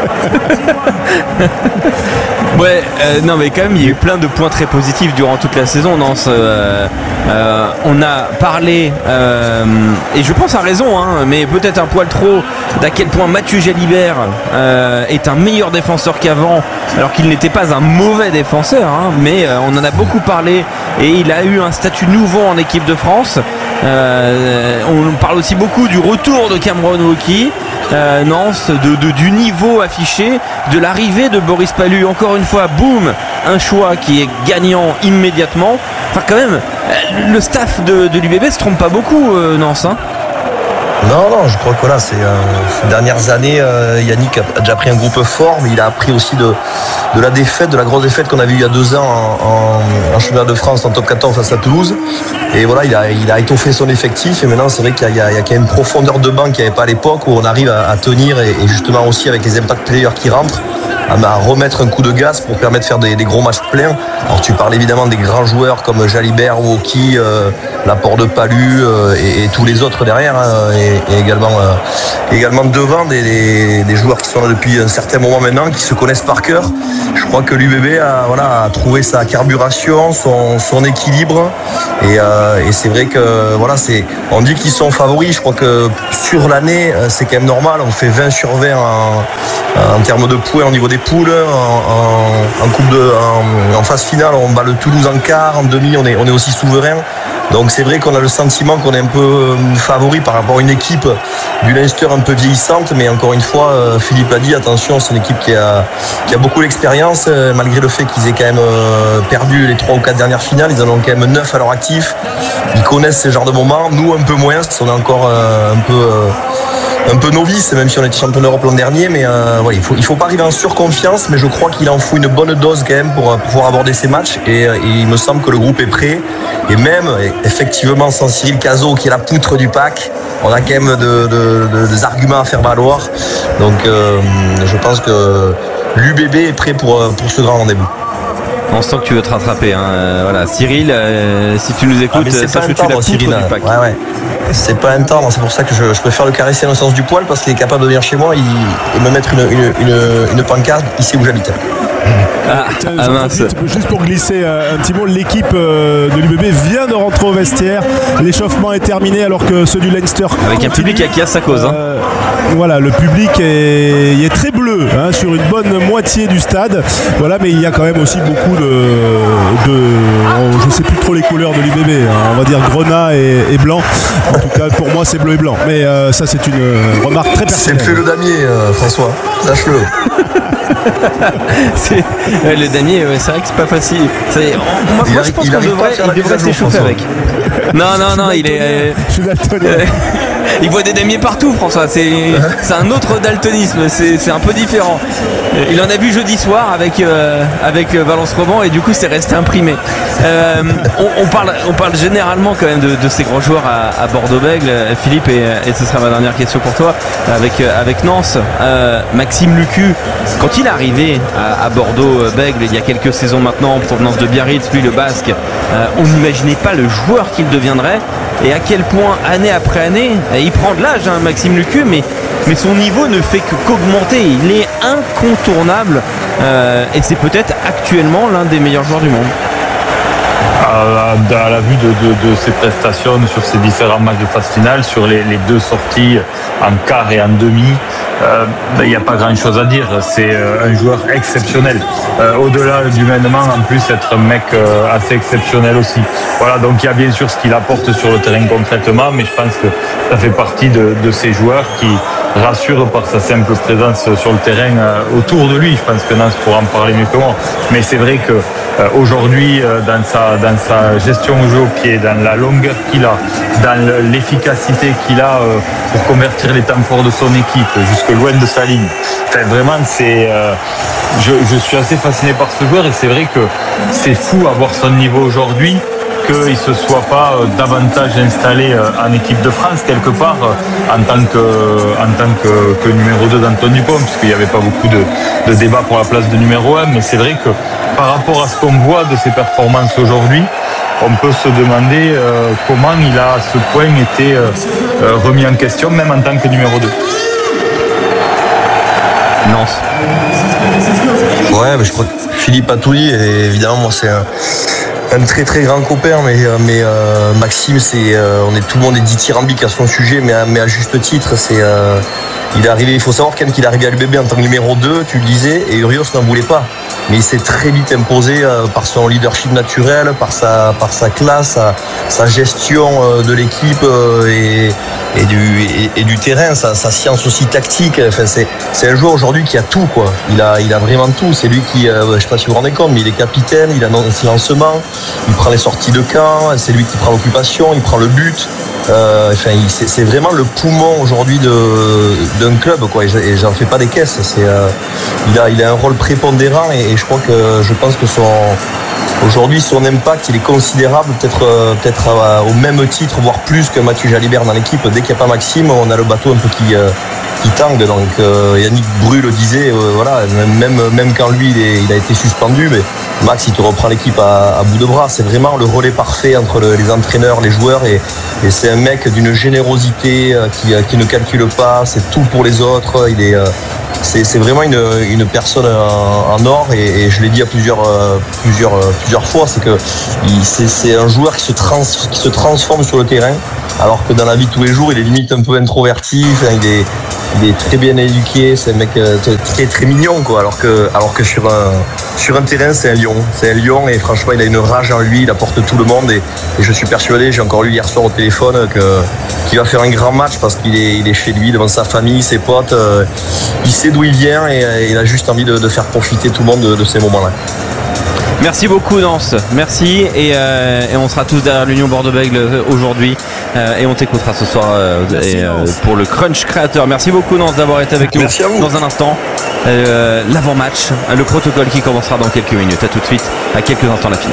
Ouais, non mais quand même il y a eu plein de points très positifs durant toute la saison. Nance, on a parlé et je pense à raison, hein, mais peut-être un poil trop, d'à quel point Mathieu Jalibert est un meilleur défenseur qu'avant, alors qu'il n'était pas un mauvais défenseur, hein, mais on en a beaucoup parlé et il a eu un statut nouveau en équipe de France. On parle aussi beaucoup du retour de Cameron Wauquiez. Nance, du niveau affiché, de l'arrivée de Boris Pallu, encore une fois, boum, un choix qui est gagnant immédiatement. Enfin quand même, le staff de l'UBB se trompe pas beaucoup, Nance, hein. Non, je crois que voilà, ces dernières années, Yannick a déjà pris un groupe fort, mais il a appris aussi de la défaite, de la grosse défaite qu'on a vue il y a 2 ans en championnat de France en top 14 face à Toulouse. Et voilà, il a étoffé son effectif, et maintenant c'est vrai qu'il y a quand même une profondeur de banc qu'il n'y avait pas à l'époque, où on arrive à tenir, et justement aussi avec les impact players qui rentrent, à remettre un coup de gaz pour permettre de faire des gros matchs pleins. Alors tu parles évidemment des grands joueurs comme Jalibert, Wauquiez, l'apport de Pallu et tous les autres derrière, hein, et également devant des joueurs qui sont là depuis un certain moment maintenant, qui se connaissent par cœur. Je crois que l'UBB a trouvé sa carburation, son équilibre, et c'est vrai que voilà, on dit qu'ils sont favoris. Je crois que sur l'année c'est quand même normal, on fait 20 sur 20 en termes de points au niveau des poules, en phase finale on bat le Toulouse en quart, en demi on est aussi souverain. Donc c'est vrai qu'on a le sentiment qu'on est un peu favori par rapport à une équipe du Leinster un peu vieillissante, mais encore une fois, Philippe a dit, attention, c'est une équipe qui a beaucoup d'expérience, malgré le fait qu'ils aient quand même perdu les 3 ou 4 dernières finales, ils en ont quand même 9 à leur actif. Ils connaissent ce genre de moments, nous un peu moins, on est encore un peu novice, même si on était champion d'Europe l'an dernier, mais voilà, il faut pas arriver en surconfiance, mais je crois qu'il en faut une bonne dose quand même pour pouvoir aborder ces matchs, et il me semble que le groupe est prêt, et même effectivement sans Cyril Cazot qui est la poutre du pack, on a quand même des arguments à faire valoir, donc je pense que l'UBB est prêt pour ce grand rendez-vous. On sent que tu veux te rattraper, hein. Voilà, Cyril, si tu nous écoutes, sache que tu es la poutre du pack. Ouais. C'est pas un tendre, c'est pour ça que je préfère le caresser dans le sens du poil, parce qu'il est capable de venir chez moi et me mettre une pancarte ici où j'habite. Mince. Juste pour glisser un petit mot, l'équipe de l'UBB vient de rentrer au vestiaire. L'échauffement est terminé alors que ceux du Leinster avec un public qui a sa cause, hein. Voilà, le public est très bleu, hein, sur une bonne moitié du stade. Voilà, mais il y a quand même aussi beaucoup je sais plus trop les couleurs de l'UBB, hein, on va dire grenat et blanc. En tout cas, pour moi, c'est bleu et blanc. Mais ça, c'est une remarque très personnelle. C'est plus le damier, François. Sache-le. Le damier, c'est vrai que c'est pas facile. Moi, je pense qu'on devrait s'échauffer avec. Non, il est. Je suis daltonien. Il voit des damiers partout, François. C'est un autre daltonisme. C'est un peu différent. Il en a vu jeudi soir avec Valence Roman, et du coup, c'est resté imprimé. On parle généralement quand même de ces grands joueurs à Bordeaux-Bègles, Philippe, et ce sera ma dernière question pour toi avec Nance. Maxime Lucu, quand il est arrivé à Bordeaux-Bègles il y a quelques saisons maintenant, en provenance de Biarritz, lui le Basque, on n'imaginait pas le joueur qu'il deviendrait, et à quel point année après année, il prend de l'âge, hein, Maxime Lucu, mais son niveau ne fait qu'augmenter. Il est incontournable, et c'est peut-être actuellement l'un des meilleurs joueurs du monde. À la vue de ses prestations sur ces différents matchs de phase finale, sur les 2 sorties en quart et en demi, il n'y a pas grand chose à dire. C'est un joueur exceptionnel. Au-delà du humainement, en plus, être un mec assez exceptionnel aussi. Voilà, donc il y a bien sûr ce qu'il apporte sur le terrain concrètement, mais je pense que ça fait partie de ces joueurs qui rassurent par sa simple présence sur le terrain autour de lui. Je pense que Nance pourra en parler mieux que moi. Mais c'est vrai que aujourd'hui, dans sa gestion au jeu au pied, dans la longueur qu'il a, dans l'efficacité qu'il a pour convertir les temps forts de son équipe jusque loin de sa ligne. Enfin, vraiment, je suis assez fasciné par ce joueur, et c'est vrai que c'est fou à voir son niveau aujourd'hui, qu'il ne se soit pas davantage installé en équipe de France quelque part en tant que numéro 2 d'Antoine Dupont, puisqu'il n'y avait pas beaucoup de débats pour la place de numéro 1, mais c'est vrai que par rapport à ce qu'on voit de ses performances aujourd'hui, on peut se demander comment il a à ce point été remis en question, même en tant que numéro 2. Nance. Ouais, mais je crois que Philippe a tout dit, et évidemment, moi, c'est un très très grand copain, mais Maxime, on est tout le monde est dithyrambique à son sujet, mais à juste titre, il est arrivé, il faut savoir quand même qu'il est arrivé à l'UBB en tant que numéro 2, tu le disais, et Urios n'en voulait pas. Mais il s'est très vite imposé par son leadership naturel, par sa classe, sa gestion de l'équipe et du terrain, sa science aussi tactique. Enfin, c'est un joueur aujourd'hui qui a tout, quoi. Il a vraiment tout. C'est lui qui, je sais pas si vous vous rendez compte, mais il est capitaine, il annonce le lancement, il prend les sorties de camp, c'est lui qui prend l'occupation, il prend le but. Enfin, c'est vraiment le poumon aujourd'hui d'un club, quoi. Et j'en fais pas des caisses. Il a un rôle prépondérant et je pense que aujourd'hui son impact il est considérable, peut-être au même titre, voire plus que Mathieu Jalibert dans l'équipe. Dès qu'il n'y a pas Maxime, on a le bateau un peu qui tangue. Donc Yannick Bru le disait, voilà, même quand lui il a été suspendu, mais Max il te reprend l'équipe à bout de bras. C'est vraiment le relais parfait entre les entraîneurs, les joueurs et c'est un mec d'une générosité qui ne calcule pas, c'est tout pour les autres. C'est vraiment une personne en or et je l'ai dit à plusieurs fois, c'est que c'est un joueur qui se transforme sur le terrain, alors que dans la vie de tous les jours il est limite un peu introverti. Enfin, il est très bien éduqué, c'est un mec très très mignon, quoi, alors que sur un terrain c'est un lion et franchement il a une rage en lui, il apporte tout le monde et je suis persuadé, j'ai encore lu hier soir au téléphone qu'il va faire un grand match parce qu'il est chez lui devant sa famille, ses potes, il sait d'où il vient et il a juste envie de faire profiter tout le monde de ces moments-là. Merci beaucoup Nance, merci et on sera tous derrière l'Union Bordeaux-Bègles aujourd'hui et on t'écoutera ce soir pour le Crunch Créateur. Merci beaucoup Nance d'avoir été avec nous. Dans un instant, l'avant-match, le protocole qui commencera dans quelques minutes. À tout de suite, à quelques instants la finale.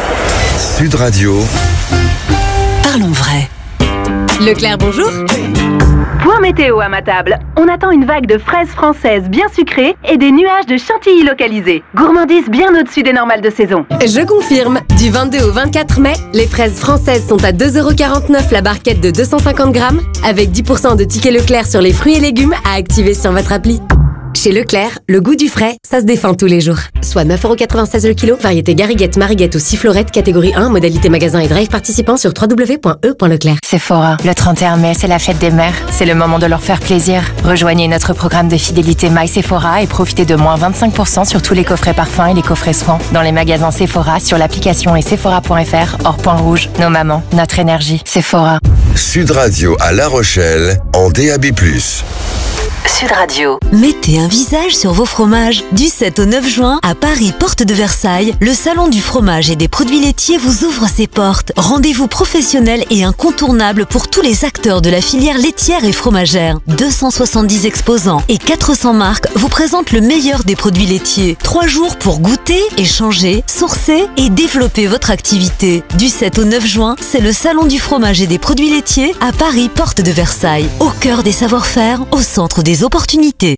Sud Radio. Parlons vrai. Leclerc, bonjour. Point météo à ma table. On attend une vague de fraises françaises bien sucrées et des nuages de chantilly localisés. Gourmandise bien au-dessus des normales de saison. Je confirme, du 22 au 24 mai, les fraises françaises sont à 2,49€ la barquette de 250 grammes, avec 10% de tickets Leclerc sur les fruits et légumes à activer sur votre appli. Chez Leclerc, le goût du frais, ça se défend tous les jours. Soit 9,96€ le kilo, variété Gariguette, Mariguette ou Sifflorette, catégorie 1, modalité magasin et drive participant sur www.e.leclerc. Sephora, le 31 mai, c'est la fête des mères. C'est le moment de leur faire plaisir. Rejoignez notre programme de fidélité My Sephora et profitez de moins 25% sur tous les coffrets parfums et les coffrets soins. Dans les magasins Sephora, sur l'application et sephora.fr, hors point rouge. Nos mamans, notre énergie. Sephora. Sud Radio à La Rochelle, en DAB+. Sud Radio. Mettez un visage sur vos fromages. Du 7 au 9 juin, à Paris, porte de Versailles, le salon du fromage et des produits laitiers vous ouvre ses portes. Rendez-vous professionnel et incontournable pour tous les acteurs de la filière laitière et fromagère. 270 exposants et 400 marques vous présentent le meilleur des produits laitiers. 3 jours pour goûter, échanger, sourcer et développer votre activité. Du 7 au 9 juin, c'est le salon du fromage et des produits laitiers à Paris, porte de Versailles. Au cœur des savoir-faire, au centre des opportunités.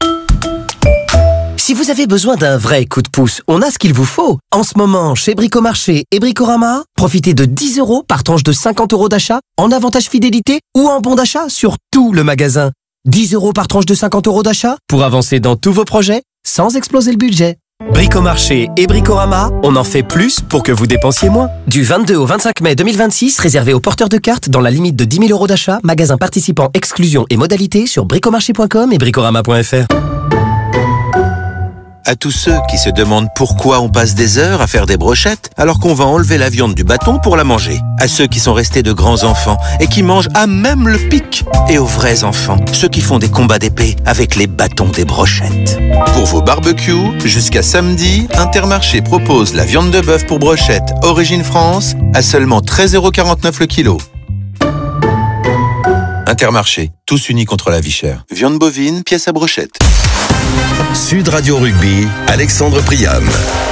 Si vous avez besoin d'un vrai coup de pouce, on a ce qu'il vous faut. En ce moment, chez Bricomarché et Bricorama, profitez de 10€ par tranche de 50€ d'achat en avantage fidélité ou en bon d'achat sur tout le magasin. 10€ par tranche de 50€ d'achat pour avancer dans tous vos projets sans exploser le budget. Bricomarché et Bricorama, on en fait plus pour que vous dépensiez moins. Du 22 au 25 mai 2026, réservé aux porteurs de cartes dans la limite de 10 000€ d'achat, magasin participant, exclusion et modalités sur bricomarché.com et bricorama.fr. À tous ceux qui se demandent pourquoi on passe des heures à faire des brochettes alors qu'on va enlever la viande du bâton pour la manger. À ceux qui sont restés de grands enfants et qui mangent à même le pic. Et aux vrais enfants, ceux qui font des combats d'épée avec les bâtons des brochettes. Pour vos barbecues, jusqu'à samedi, Intermarché propose la viande de bœuf pour brochette Origine France à seulement 13,49€ le kilo. Intermarché, tous unis contre la vie chère. Viande bovine, pièce à brochette. Sud Radio Rugby, Alexandre Priam.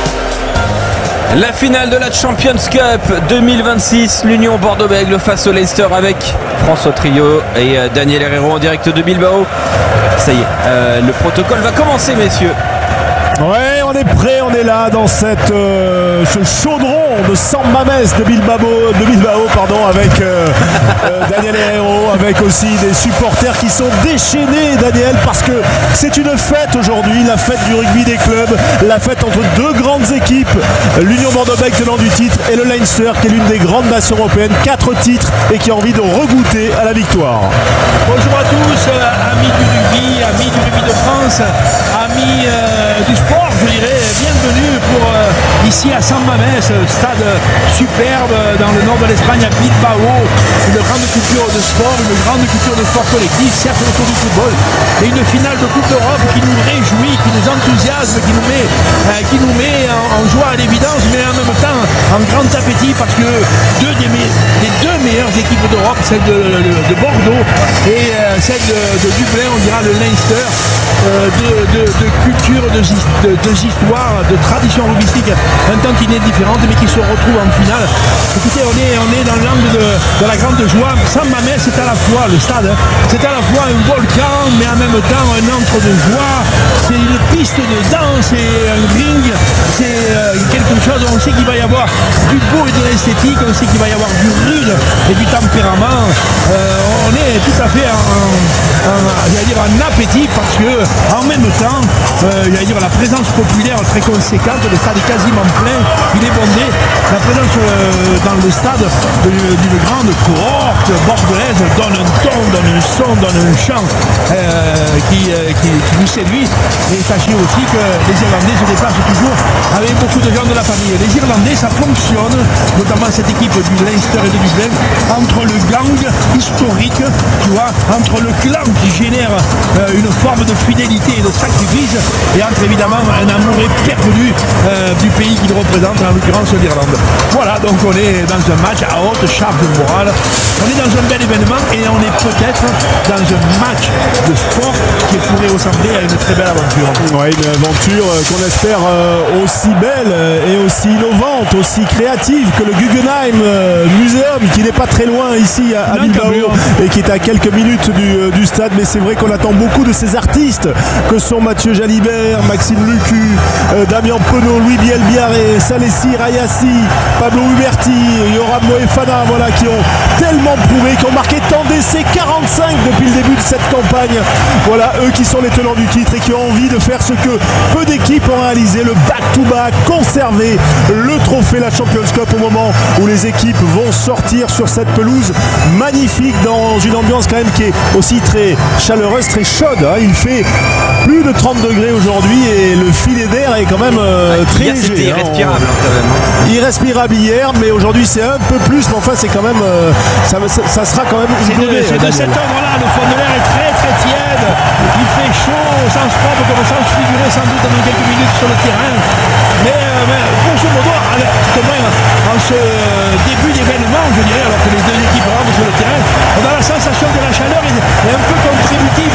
La finale de la Champions Cup 2026, l'Union Bordeaux-Bègles face au Leicester avec François Trio et Daniel Herrero en direct de Bilbao. Ça y est, le protocole va commencer, messieurs. Ouais, on est prêt, on est là dans ce chaudron de San Mamés de Bilbao, avec Daniel Herrero, avec aussi des supporters qui sont déchaînés, Daniel, parce que c'est une fête aujourd'hui, la fête du rugby des clubs, la fête entre deux grandes équipes, l'Union Bordeaux-Bègles tenant du titre et le Leinster qui est l'une des grandes nations européennes, 4 titres et qui a envie de regoûter à la victoire. Bonjour à tous, amis du rugby de France, amis du sport, je dirais, bienvenue pour ici à San Mamés, stade superbe dans le nord de l'Espagne, à Bilbao, une grande culture de sport, collectif, certes autour du football, et une finale de Coupe d'Europe qui nous réjouit, qui nous enthousiasme, qui nous met en joie à l'évidence, mais en même temps en grand appétit, parce que les deux meilleures équipes d'Europe, celle de Bordeaux et celle de Dublin, on dira le Leinster, de culture, d'histoire, de tradition rugbystique un tantinet différente, mais qui se retrouvent en finale. Écoutez, on est dans l'angle de la grande joie. San Mamés, c'est à la fois le stade, c'est à la fois un volcan, mais en même temps un antre de joie. C'est une piste de danse et un ring. C'est quelque chose, on sait qu'il va y avoir du beau et de l'esthétique, on sait qu'il va y avoir du rude et du tempérament. On est tout à fait en appétit, parce que en même temps, la présence populaire très conséquente, le stade est quasiment plein, il est bondé. La présence dans le stade d'une grande cohorte bordelaise donne un ton, donne un son, donne un chant qui nous séduit. Et sachez aussi que les Irlandais se déplacent toujours avec beaucoup de gens de la famille. Les Irlandais, ça fonctionne, notamment cette équipe du Leinster et de Dublin, entre le gang historique, tu vois, entre le clan qui génère une forme de fidélité et de sacrifice, et entre évidemment un amour éperdu du pays qu'il représente, en l'occurrence l'Irlande. Voilà, donc on est dans un match à haute charge morale, on est dans un bel événement, et on est peut-être dans un match de sport qui pourrait ressembler à une très belle aventure. Ouais, une aventure qu'on espère aussi belle et aussi innovante, aussi créative que le Guggenheim Museum, qui n'est pas très loin ici à Bilbao et qui est à quelques minutes du stade. Mais c'est vrai qu'on attend beaucoup de ces artistes que sont Mathieu Jalibert, Maxime Lucu, Damien Penaud, Louis Bielbiaré, Salessi Rayassi, Pablo Huberti, Yoram Moefana, voilà, qui ont tellement prouvé, qui ont marqué tant d'essais, 45 depuis le début de cette campagne. Voilà, eux qui sont les tenants du titre et qui ont envie de faire ce que peu d'équipes ont réalisé, le back-to-back, conserver le trophée, la Champions Cup, au moment où les équipes vont sortir sur cette pelouse magnifique, dans une ambiance quand même qui est aussi très chaleureuse, très chaude, hein. Il fait plus de 30 degrés aujourd'hui et le filet d'air est quand même très léger. C'était irrespirable quand même. Irrespirable hier, mais aujourd'hui c'est un peu plus, mais enfin c'est quand même ça sera quand même une donnée. C'est de cet ordre-là, le fond de l'air est très très tiède, il fait chaud au sens propre comme au sens figuré, sans doute dans quelques minutes sur le terrain, mais grosso modo, en ce début d'événement, je dirais, alors que les deux équipes rentrent sur le terrain, on a la sensation que la chaleur est un peu contributive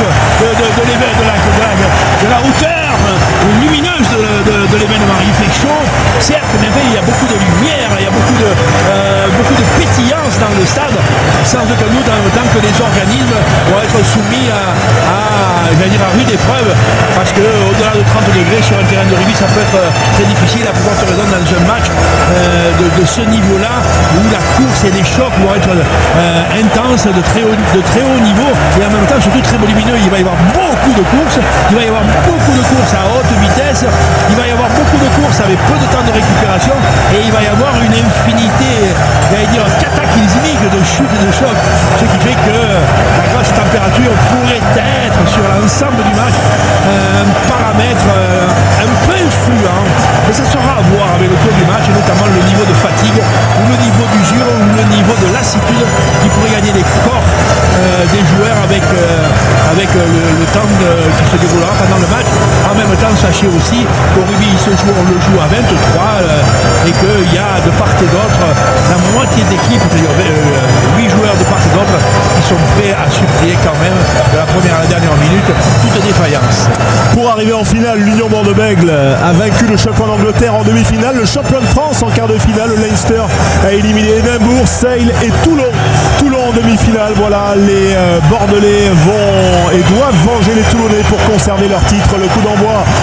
de la hauteur lumineuse de l'événement. Il fait chaud, certes, mais il y a beaucoup de lumière, il y a beaucoup de pétillance dans le stade, sans aucun doute, en même temps que les organismes vont être soumis à rude épreuve, parce que au-delà de 30 degrés sur un terrain de rugby, ça peut être très difficile, à pouvoir te raison dans un match de ce niveau-là, où la course et les chocs vont être intenses, de très haut niveau, et en même temps surtout très volumineux. Il va y avoir beaucoup de courses, il va y avoir beaucoup de courses à haute vitesse, il va y avoir beaucoup de courses avec peu de temps de récupération, et il va y avoir une infinité, cataclysmique de chutes et de chocs, ce qui fait que la grasse température pourrait être sur l'ensemble du match un paramètre un peu influent, mais ça sera à voir avec le cours du match, et notamment le niveau de fatigue, ou le niveau d'usure, ou le niveau de lassitude qui pourrait gagner les corps des joueurs avec le temps qui se déroulera pendant le match. En même temps, sachez aussi qu'au rugby, on le joue à 23 et qu'il y a de part et d'autre la moitié d'équipes, c'est-à-dire 8 joueurs de part et d'autre, qui sont prêts à suppléer quand même de la première à la dernière minute toute défaillance. Pour arriver en finale, l'Union Bordeaux-Bègles a vaincu le champion d'Angleterre en demi-finale, le champion de France en quart de finale, le Leinster a éliminé Édimbourg, Sale et Toulon. Toulon en demi-finale, voilà, les Bordelais vont et doivent venger les Toulonnais pour conserver leur titre. Le coup d'envoi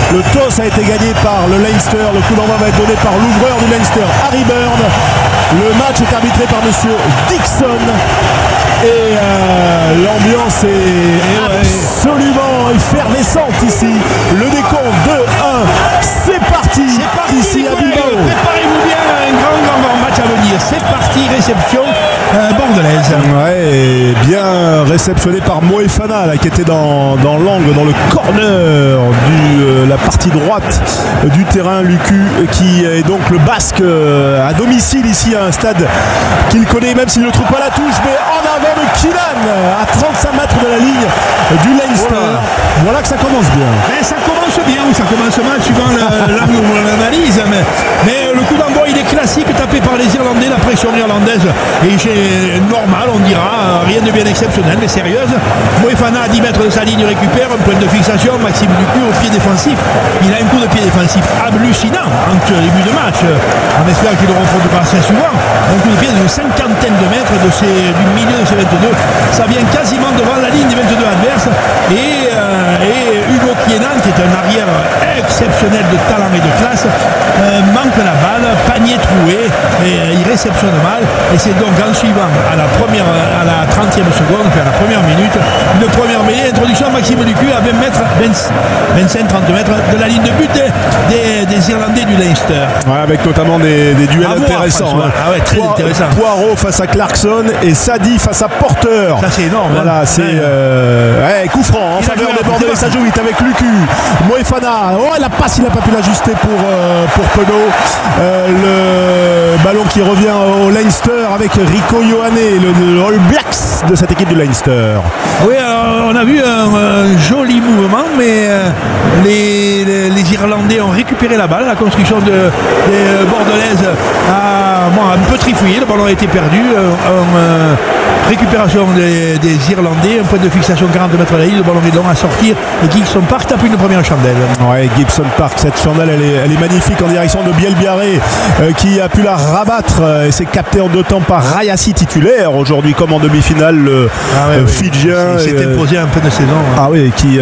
Le toss a été gagné par le Leinster. Le coup d'envoi va être donné par l'ouvreur du Leinster, Harry Byrne. Le match est arbitré par monsieur Dixon. Et l'ambiance est absolument effervescente ici. Le décompte 2-1. C'est parti ici à Bilbao. Préparez-vous bien à un grand match à venir. C'est parti, réception bordelaise. Ouais, bien réceptionné par Moefana là, qui était dans l'angle, dans le corner de la partie droite du terrain. Lucu qui est donc le Basque à domicile ici à un stade qu'il connaît, même s'il ne trouve pas la touche, mais en avant de Kylian à 35 mètres de la ligne du Leinster. Voilà que ça commence bien. Mais ça commence bien ou ça commence mal suivant l'angle où on l'analyse. Mais le coup d'envoi il est classique, tapé par les Irlandais, la pression irlandaise est normale, on dira, rien de bien exceptionnel mais sérieuse. Moefana à 10 mètres de sa ligne récupère un point de fixation. Maxime Lucu au pied défensif, il a un coup de pied défensif hallucinant en début de match, on espère qu'il le reproduira assez souvent. Un coup de pied d'une cinquantaine de mètres du milieu de ces 22, ça vient quasiment devant la ligne des 22 adverses et Hugo Kienan qui est un arrière exceptionnel de talent et de classe manque la balle, panier troué et il réceptionne mal et c'est donc en suivant à la 30e seconde, à la première minute, une première mêlée, introduction à Maxime Lucu à 20 mètres, 25-30 mètres de la ligne de but des Irlandais du Leinster. Ouais, avec notamment des duels intéressants. Ah ouais, très intéressant. Poirot face à Clarkson et Sadi face à Porter. Ça c'est énorme. Voilà, c'est coup franc en faveur des Bordelais. Ça joue vite avec Lucu. Moefana, la passe, il n'a pas pu l'ajuster pour Penaud. Le ballon qui revient au Leinster avec Rico Ioane, le All Blacks de cette équipe du Leinster. Oui, alors, on a vu un joli mouvement, mais les Irlandais ont récupéré la balle. La construction des Bordelaises a un peu trifouillé. Le ballon a été perdu. Récupération des Irlandais, un point de fixation 40 mètres de la ligne, le ballon est long à sortir et Gibson Park tape une première chandelle. Ouais, Gibson Park, cette chandelle elle est magnifique en direction de Bielbiaré qui a pu la rabattre et c'est capté en deux temps par Rayassi, titulaire aujourd'hui comme en demi-finale le Fidjien. Il s'est imposé un peu de saison. Ah oui, qui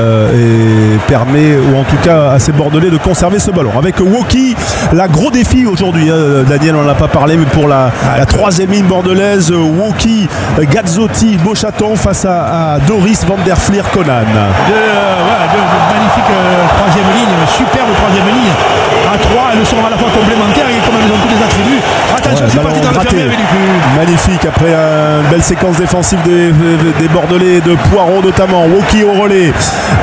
permet ou en tout cas à ces Bordelais de conserver ce ballon. Avec Woki, la gros défi aujourd'hui, Daniel on n'en a pas parlé mais pour la troisième ligne bordelaise, Woki, Gazzotti, Beauchaton face à Doris van der Fleer Conan. Magnifique troisième ligne, superbe troisième ligne. À 3, elles sont à la fois complémentaires et comme elles ont tous les attributs. Attention, c'est parti dans le fermé avec Lucu. Magnifique après une belle séquence défensive des Bordelais, de Poirot notamment. Woki au relais.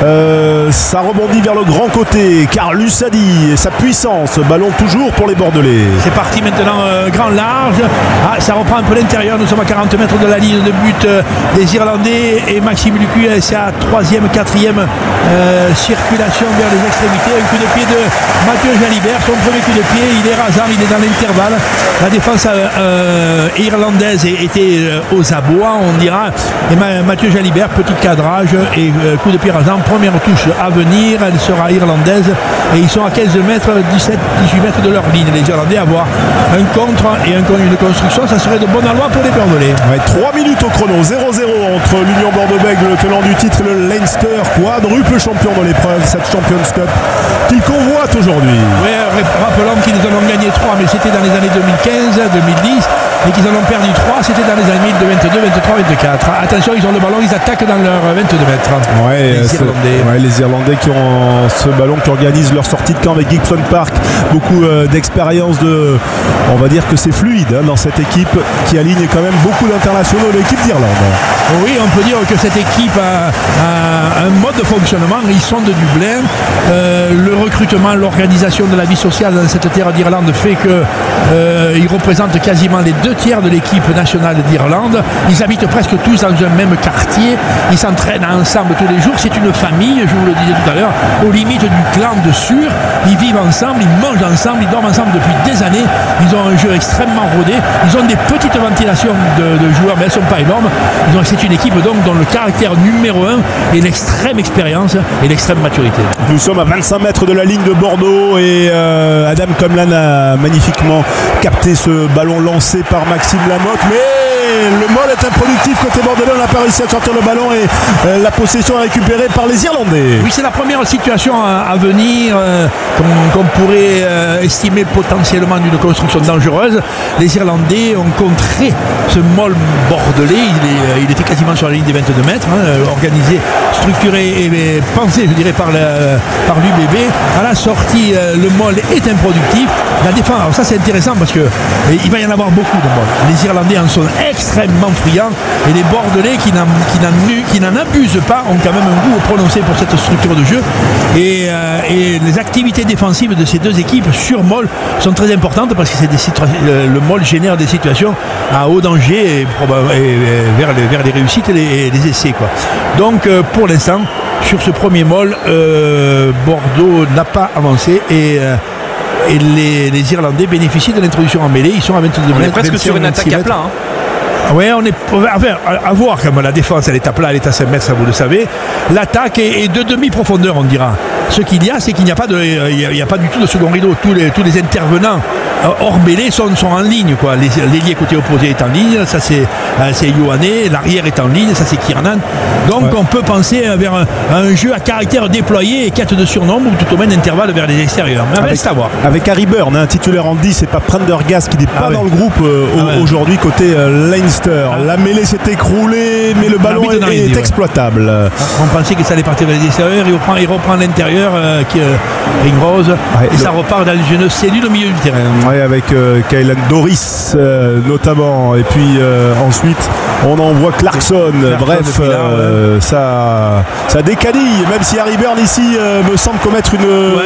Ça rebondit vers le grand côté. Car Lussadi et sa puissance. Ballon toujours pour les Bordelais. C'est parti maintenant, grand large. Ça reprend un peu l'intérieur. Nous sommes à 40 mètres de la ligne de but des Irlandais et Maxime Lucu c'est à 3e, 4e circulation vers les extrémités. Un coup de pied de Mathieu Jalibert, son premier coup de pied, il est rasant, il est dans l'intervalle. La défense irlandaise était aux abois, on dira. Et Mathieu Jalibert, petit cadrage et coup de pied rasant, première touche à venir, elle sera irlandaise et ils sont à 15 mètres, 17-18 mètres de leur ligne. Les Irlandais à avoir un contre et une construction, ça serait de bon aloi pour les Bordelais. Ouais, 3 minutes au chrono, 0-0 entre l'Union Bordeaux-Bègles, le tenant du titre, le Leinster, quadruple champion dans l'épreuve, cette Champions Cup qu'il convoite aujourd'hui. Oui, rappelons qu'ils en ont gagné 3, mais c'était dans les années 2015, 2010, et qu'ils en ont perdu 3, c'était dans les années 2022, 23, 24. Attention, ils ont le ballon, ils attaquent dans leur 22 mètres. Les Irlandais qui ont ce ballon, qui organisent leur sortie de camp avec Gibson Park. Beaucoup d'expérience, on va dire que c'est fluide dans cette équipe qui aligne quand même beaucoup d'internationaux de l'équipe d'Irlande. Oui, on peut dire que cette équipe a un mode de fonctionnement. Ils sont de Dublin. Le recrutement, l'organisation de la vie sociale dans cette terre d'Irlande fait qu'ils représentent quasiment les 2/3 de l'équipe nationale d'Irlande. Ils habitent presque tous dans un même quartier. Ils s'entraînent ensemble tous les jours. C'est une famille, je vous le disais tout à l'heure, aux limites du clan de Sur. Ils vivent ensemble, ils mangent ensemble, ils dorment ensemble depuis des années. Ils ont un jeu extrêmement rodé. Ils ont des petites ventilations de joueurs, mais elles ne sont pas énormes. C'est une équipe donc dont le caractère numéro 1 est l'extrême expérience et l'extrême maturité. Nous sommes à 25 mètres de la ligne de Bordeaux et Adam Comlan a magnifiquement capté ce ballon lancé par Maxime Lamotte, mais Le Mol est improductif côté bordelais. On n'a pas réussi à sortir le ballon et la possession est récupérée par les Irlandais. Oui, c'est la première situation à venir qu'on pourrait estimer potentiellement d'une construction dangereuse. Les Irlandais ont contré ce Mol bordelais. Il était quasiment sur la ligne des 22 mètres, organisé, structuré et pensé, je dirais, par l'UBB. À la sortie, le Mol est improductif. La défense, alors ça c'est intéressant parce que il va y en avoir beaucoup de Mol. Les Irlandais en sont extrêmement friands et les Bordelais qui n'en abusent pas ont quand même un goût prononcé pour cette structure de jeu. Et les activités défensives de ces deux équipes sur Mol sont très importantes parce que le Mol génère des situations à haut danger et vers les réussites et les essais, quoi. Donc pour l'instant, sur ce premier Mol, Bordeaux n'a pas avancé et les Irlandais bénéficient de l'introduction en mêlée. Ils sont à 22 mètres. On est presque sur une attaque à plat. Oui, à voir comme la défense, elle est à plat, elle est à 5 mètres, ça vous le savez. L'attaque est de demi-profondeur, on dira. Ce qu'il y a, c'est qu'il n'y a pas du tout de second rideau. Tous les intervenants hors mêlée sont en ligne, quoi. L'ailier côté opposé est en ligne, ça c'est Ioane, l'arrière est en ligne, ça c'est Kiernan. Donc on peut penser vers un jeu à caractère déployé et quête de surnombre ou tout au moins d'intervalle vers les extérieurs. Mais reste à voir. Avec Harry Byrne, un titulaire en 10 et pas Prendergast qui n'est pas dans le groupe aujourd'hui côté Leinster. La mêlée s'est écroulée, mais le ballon est exploitable. On pensait que ça allait partir vers les extérieurs, il reprend l'intérieur, Ringrose, et ça repart dans une cellule au milieu du terrain. Oui, avec Kaylan Doris notamment, et puis ensuite on envoie Clarkson. Bref, ça décanille, même si Harry Byrne ici me semble commettre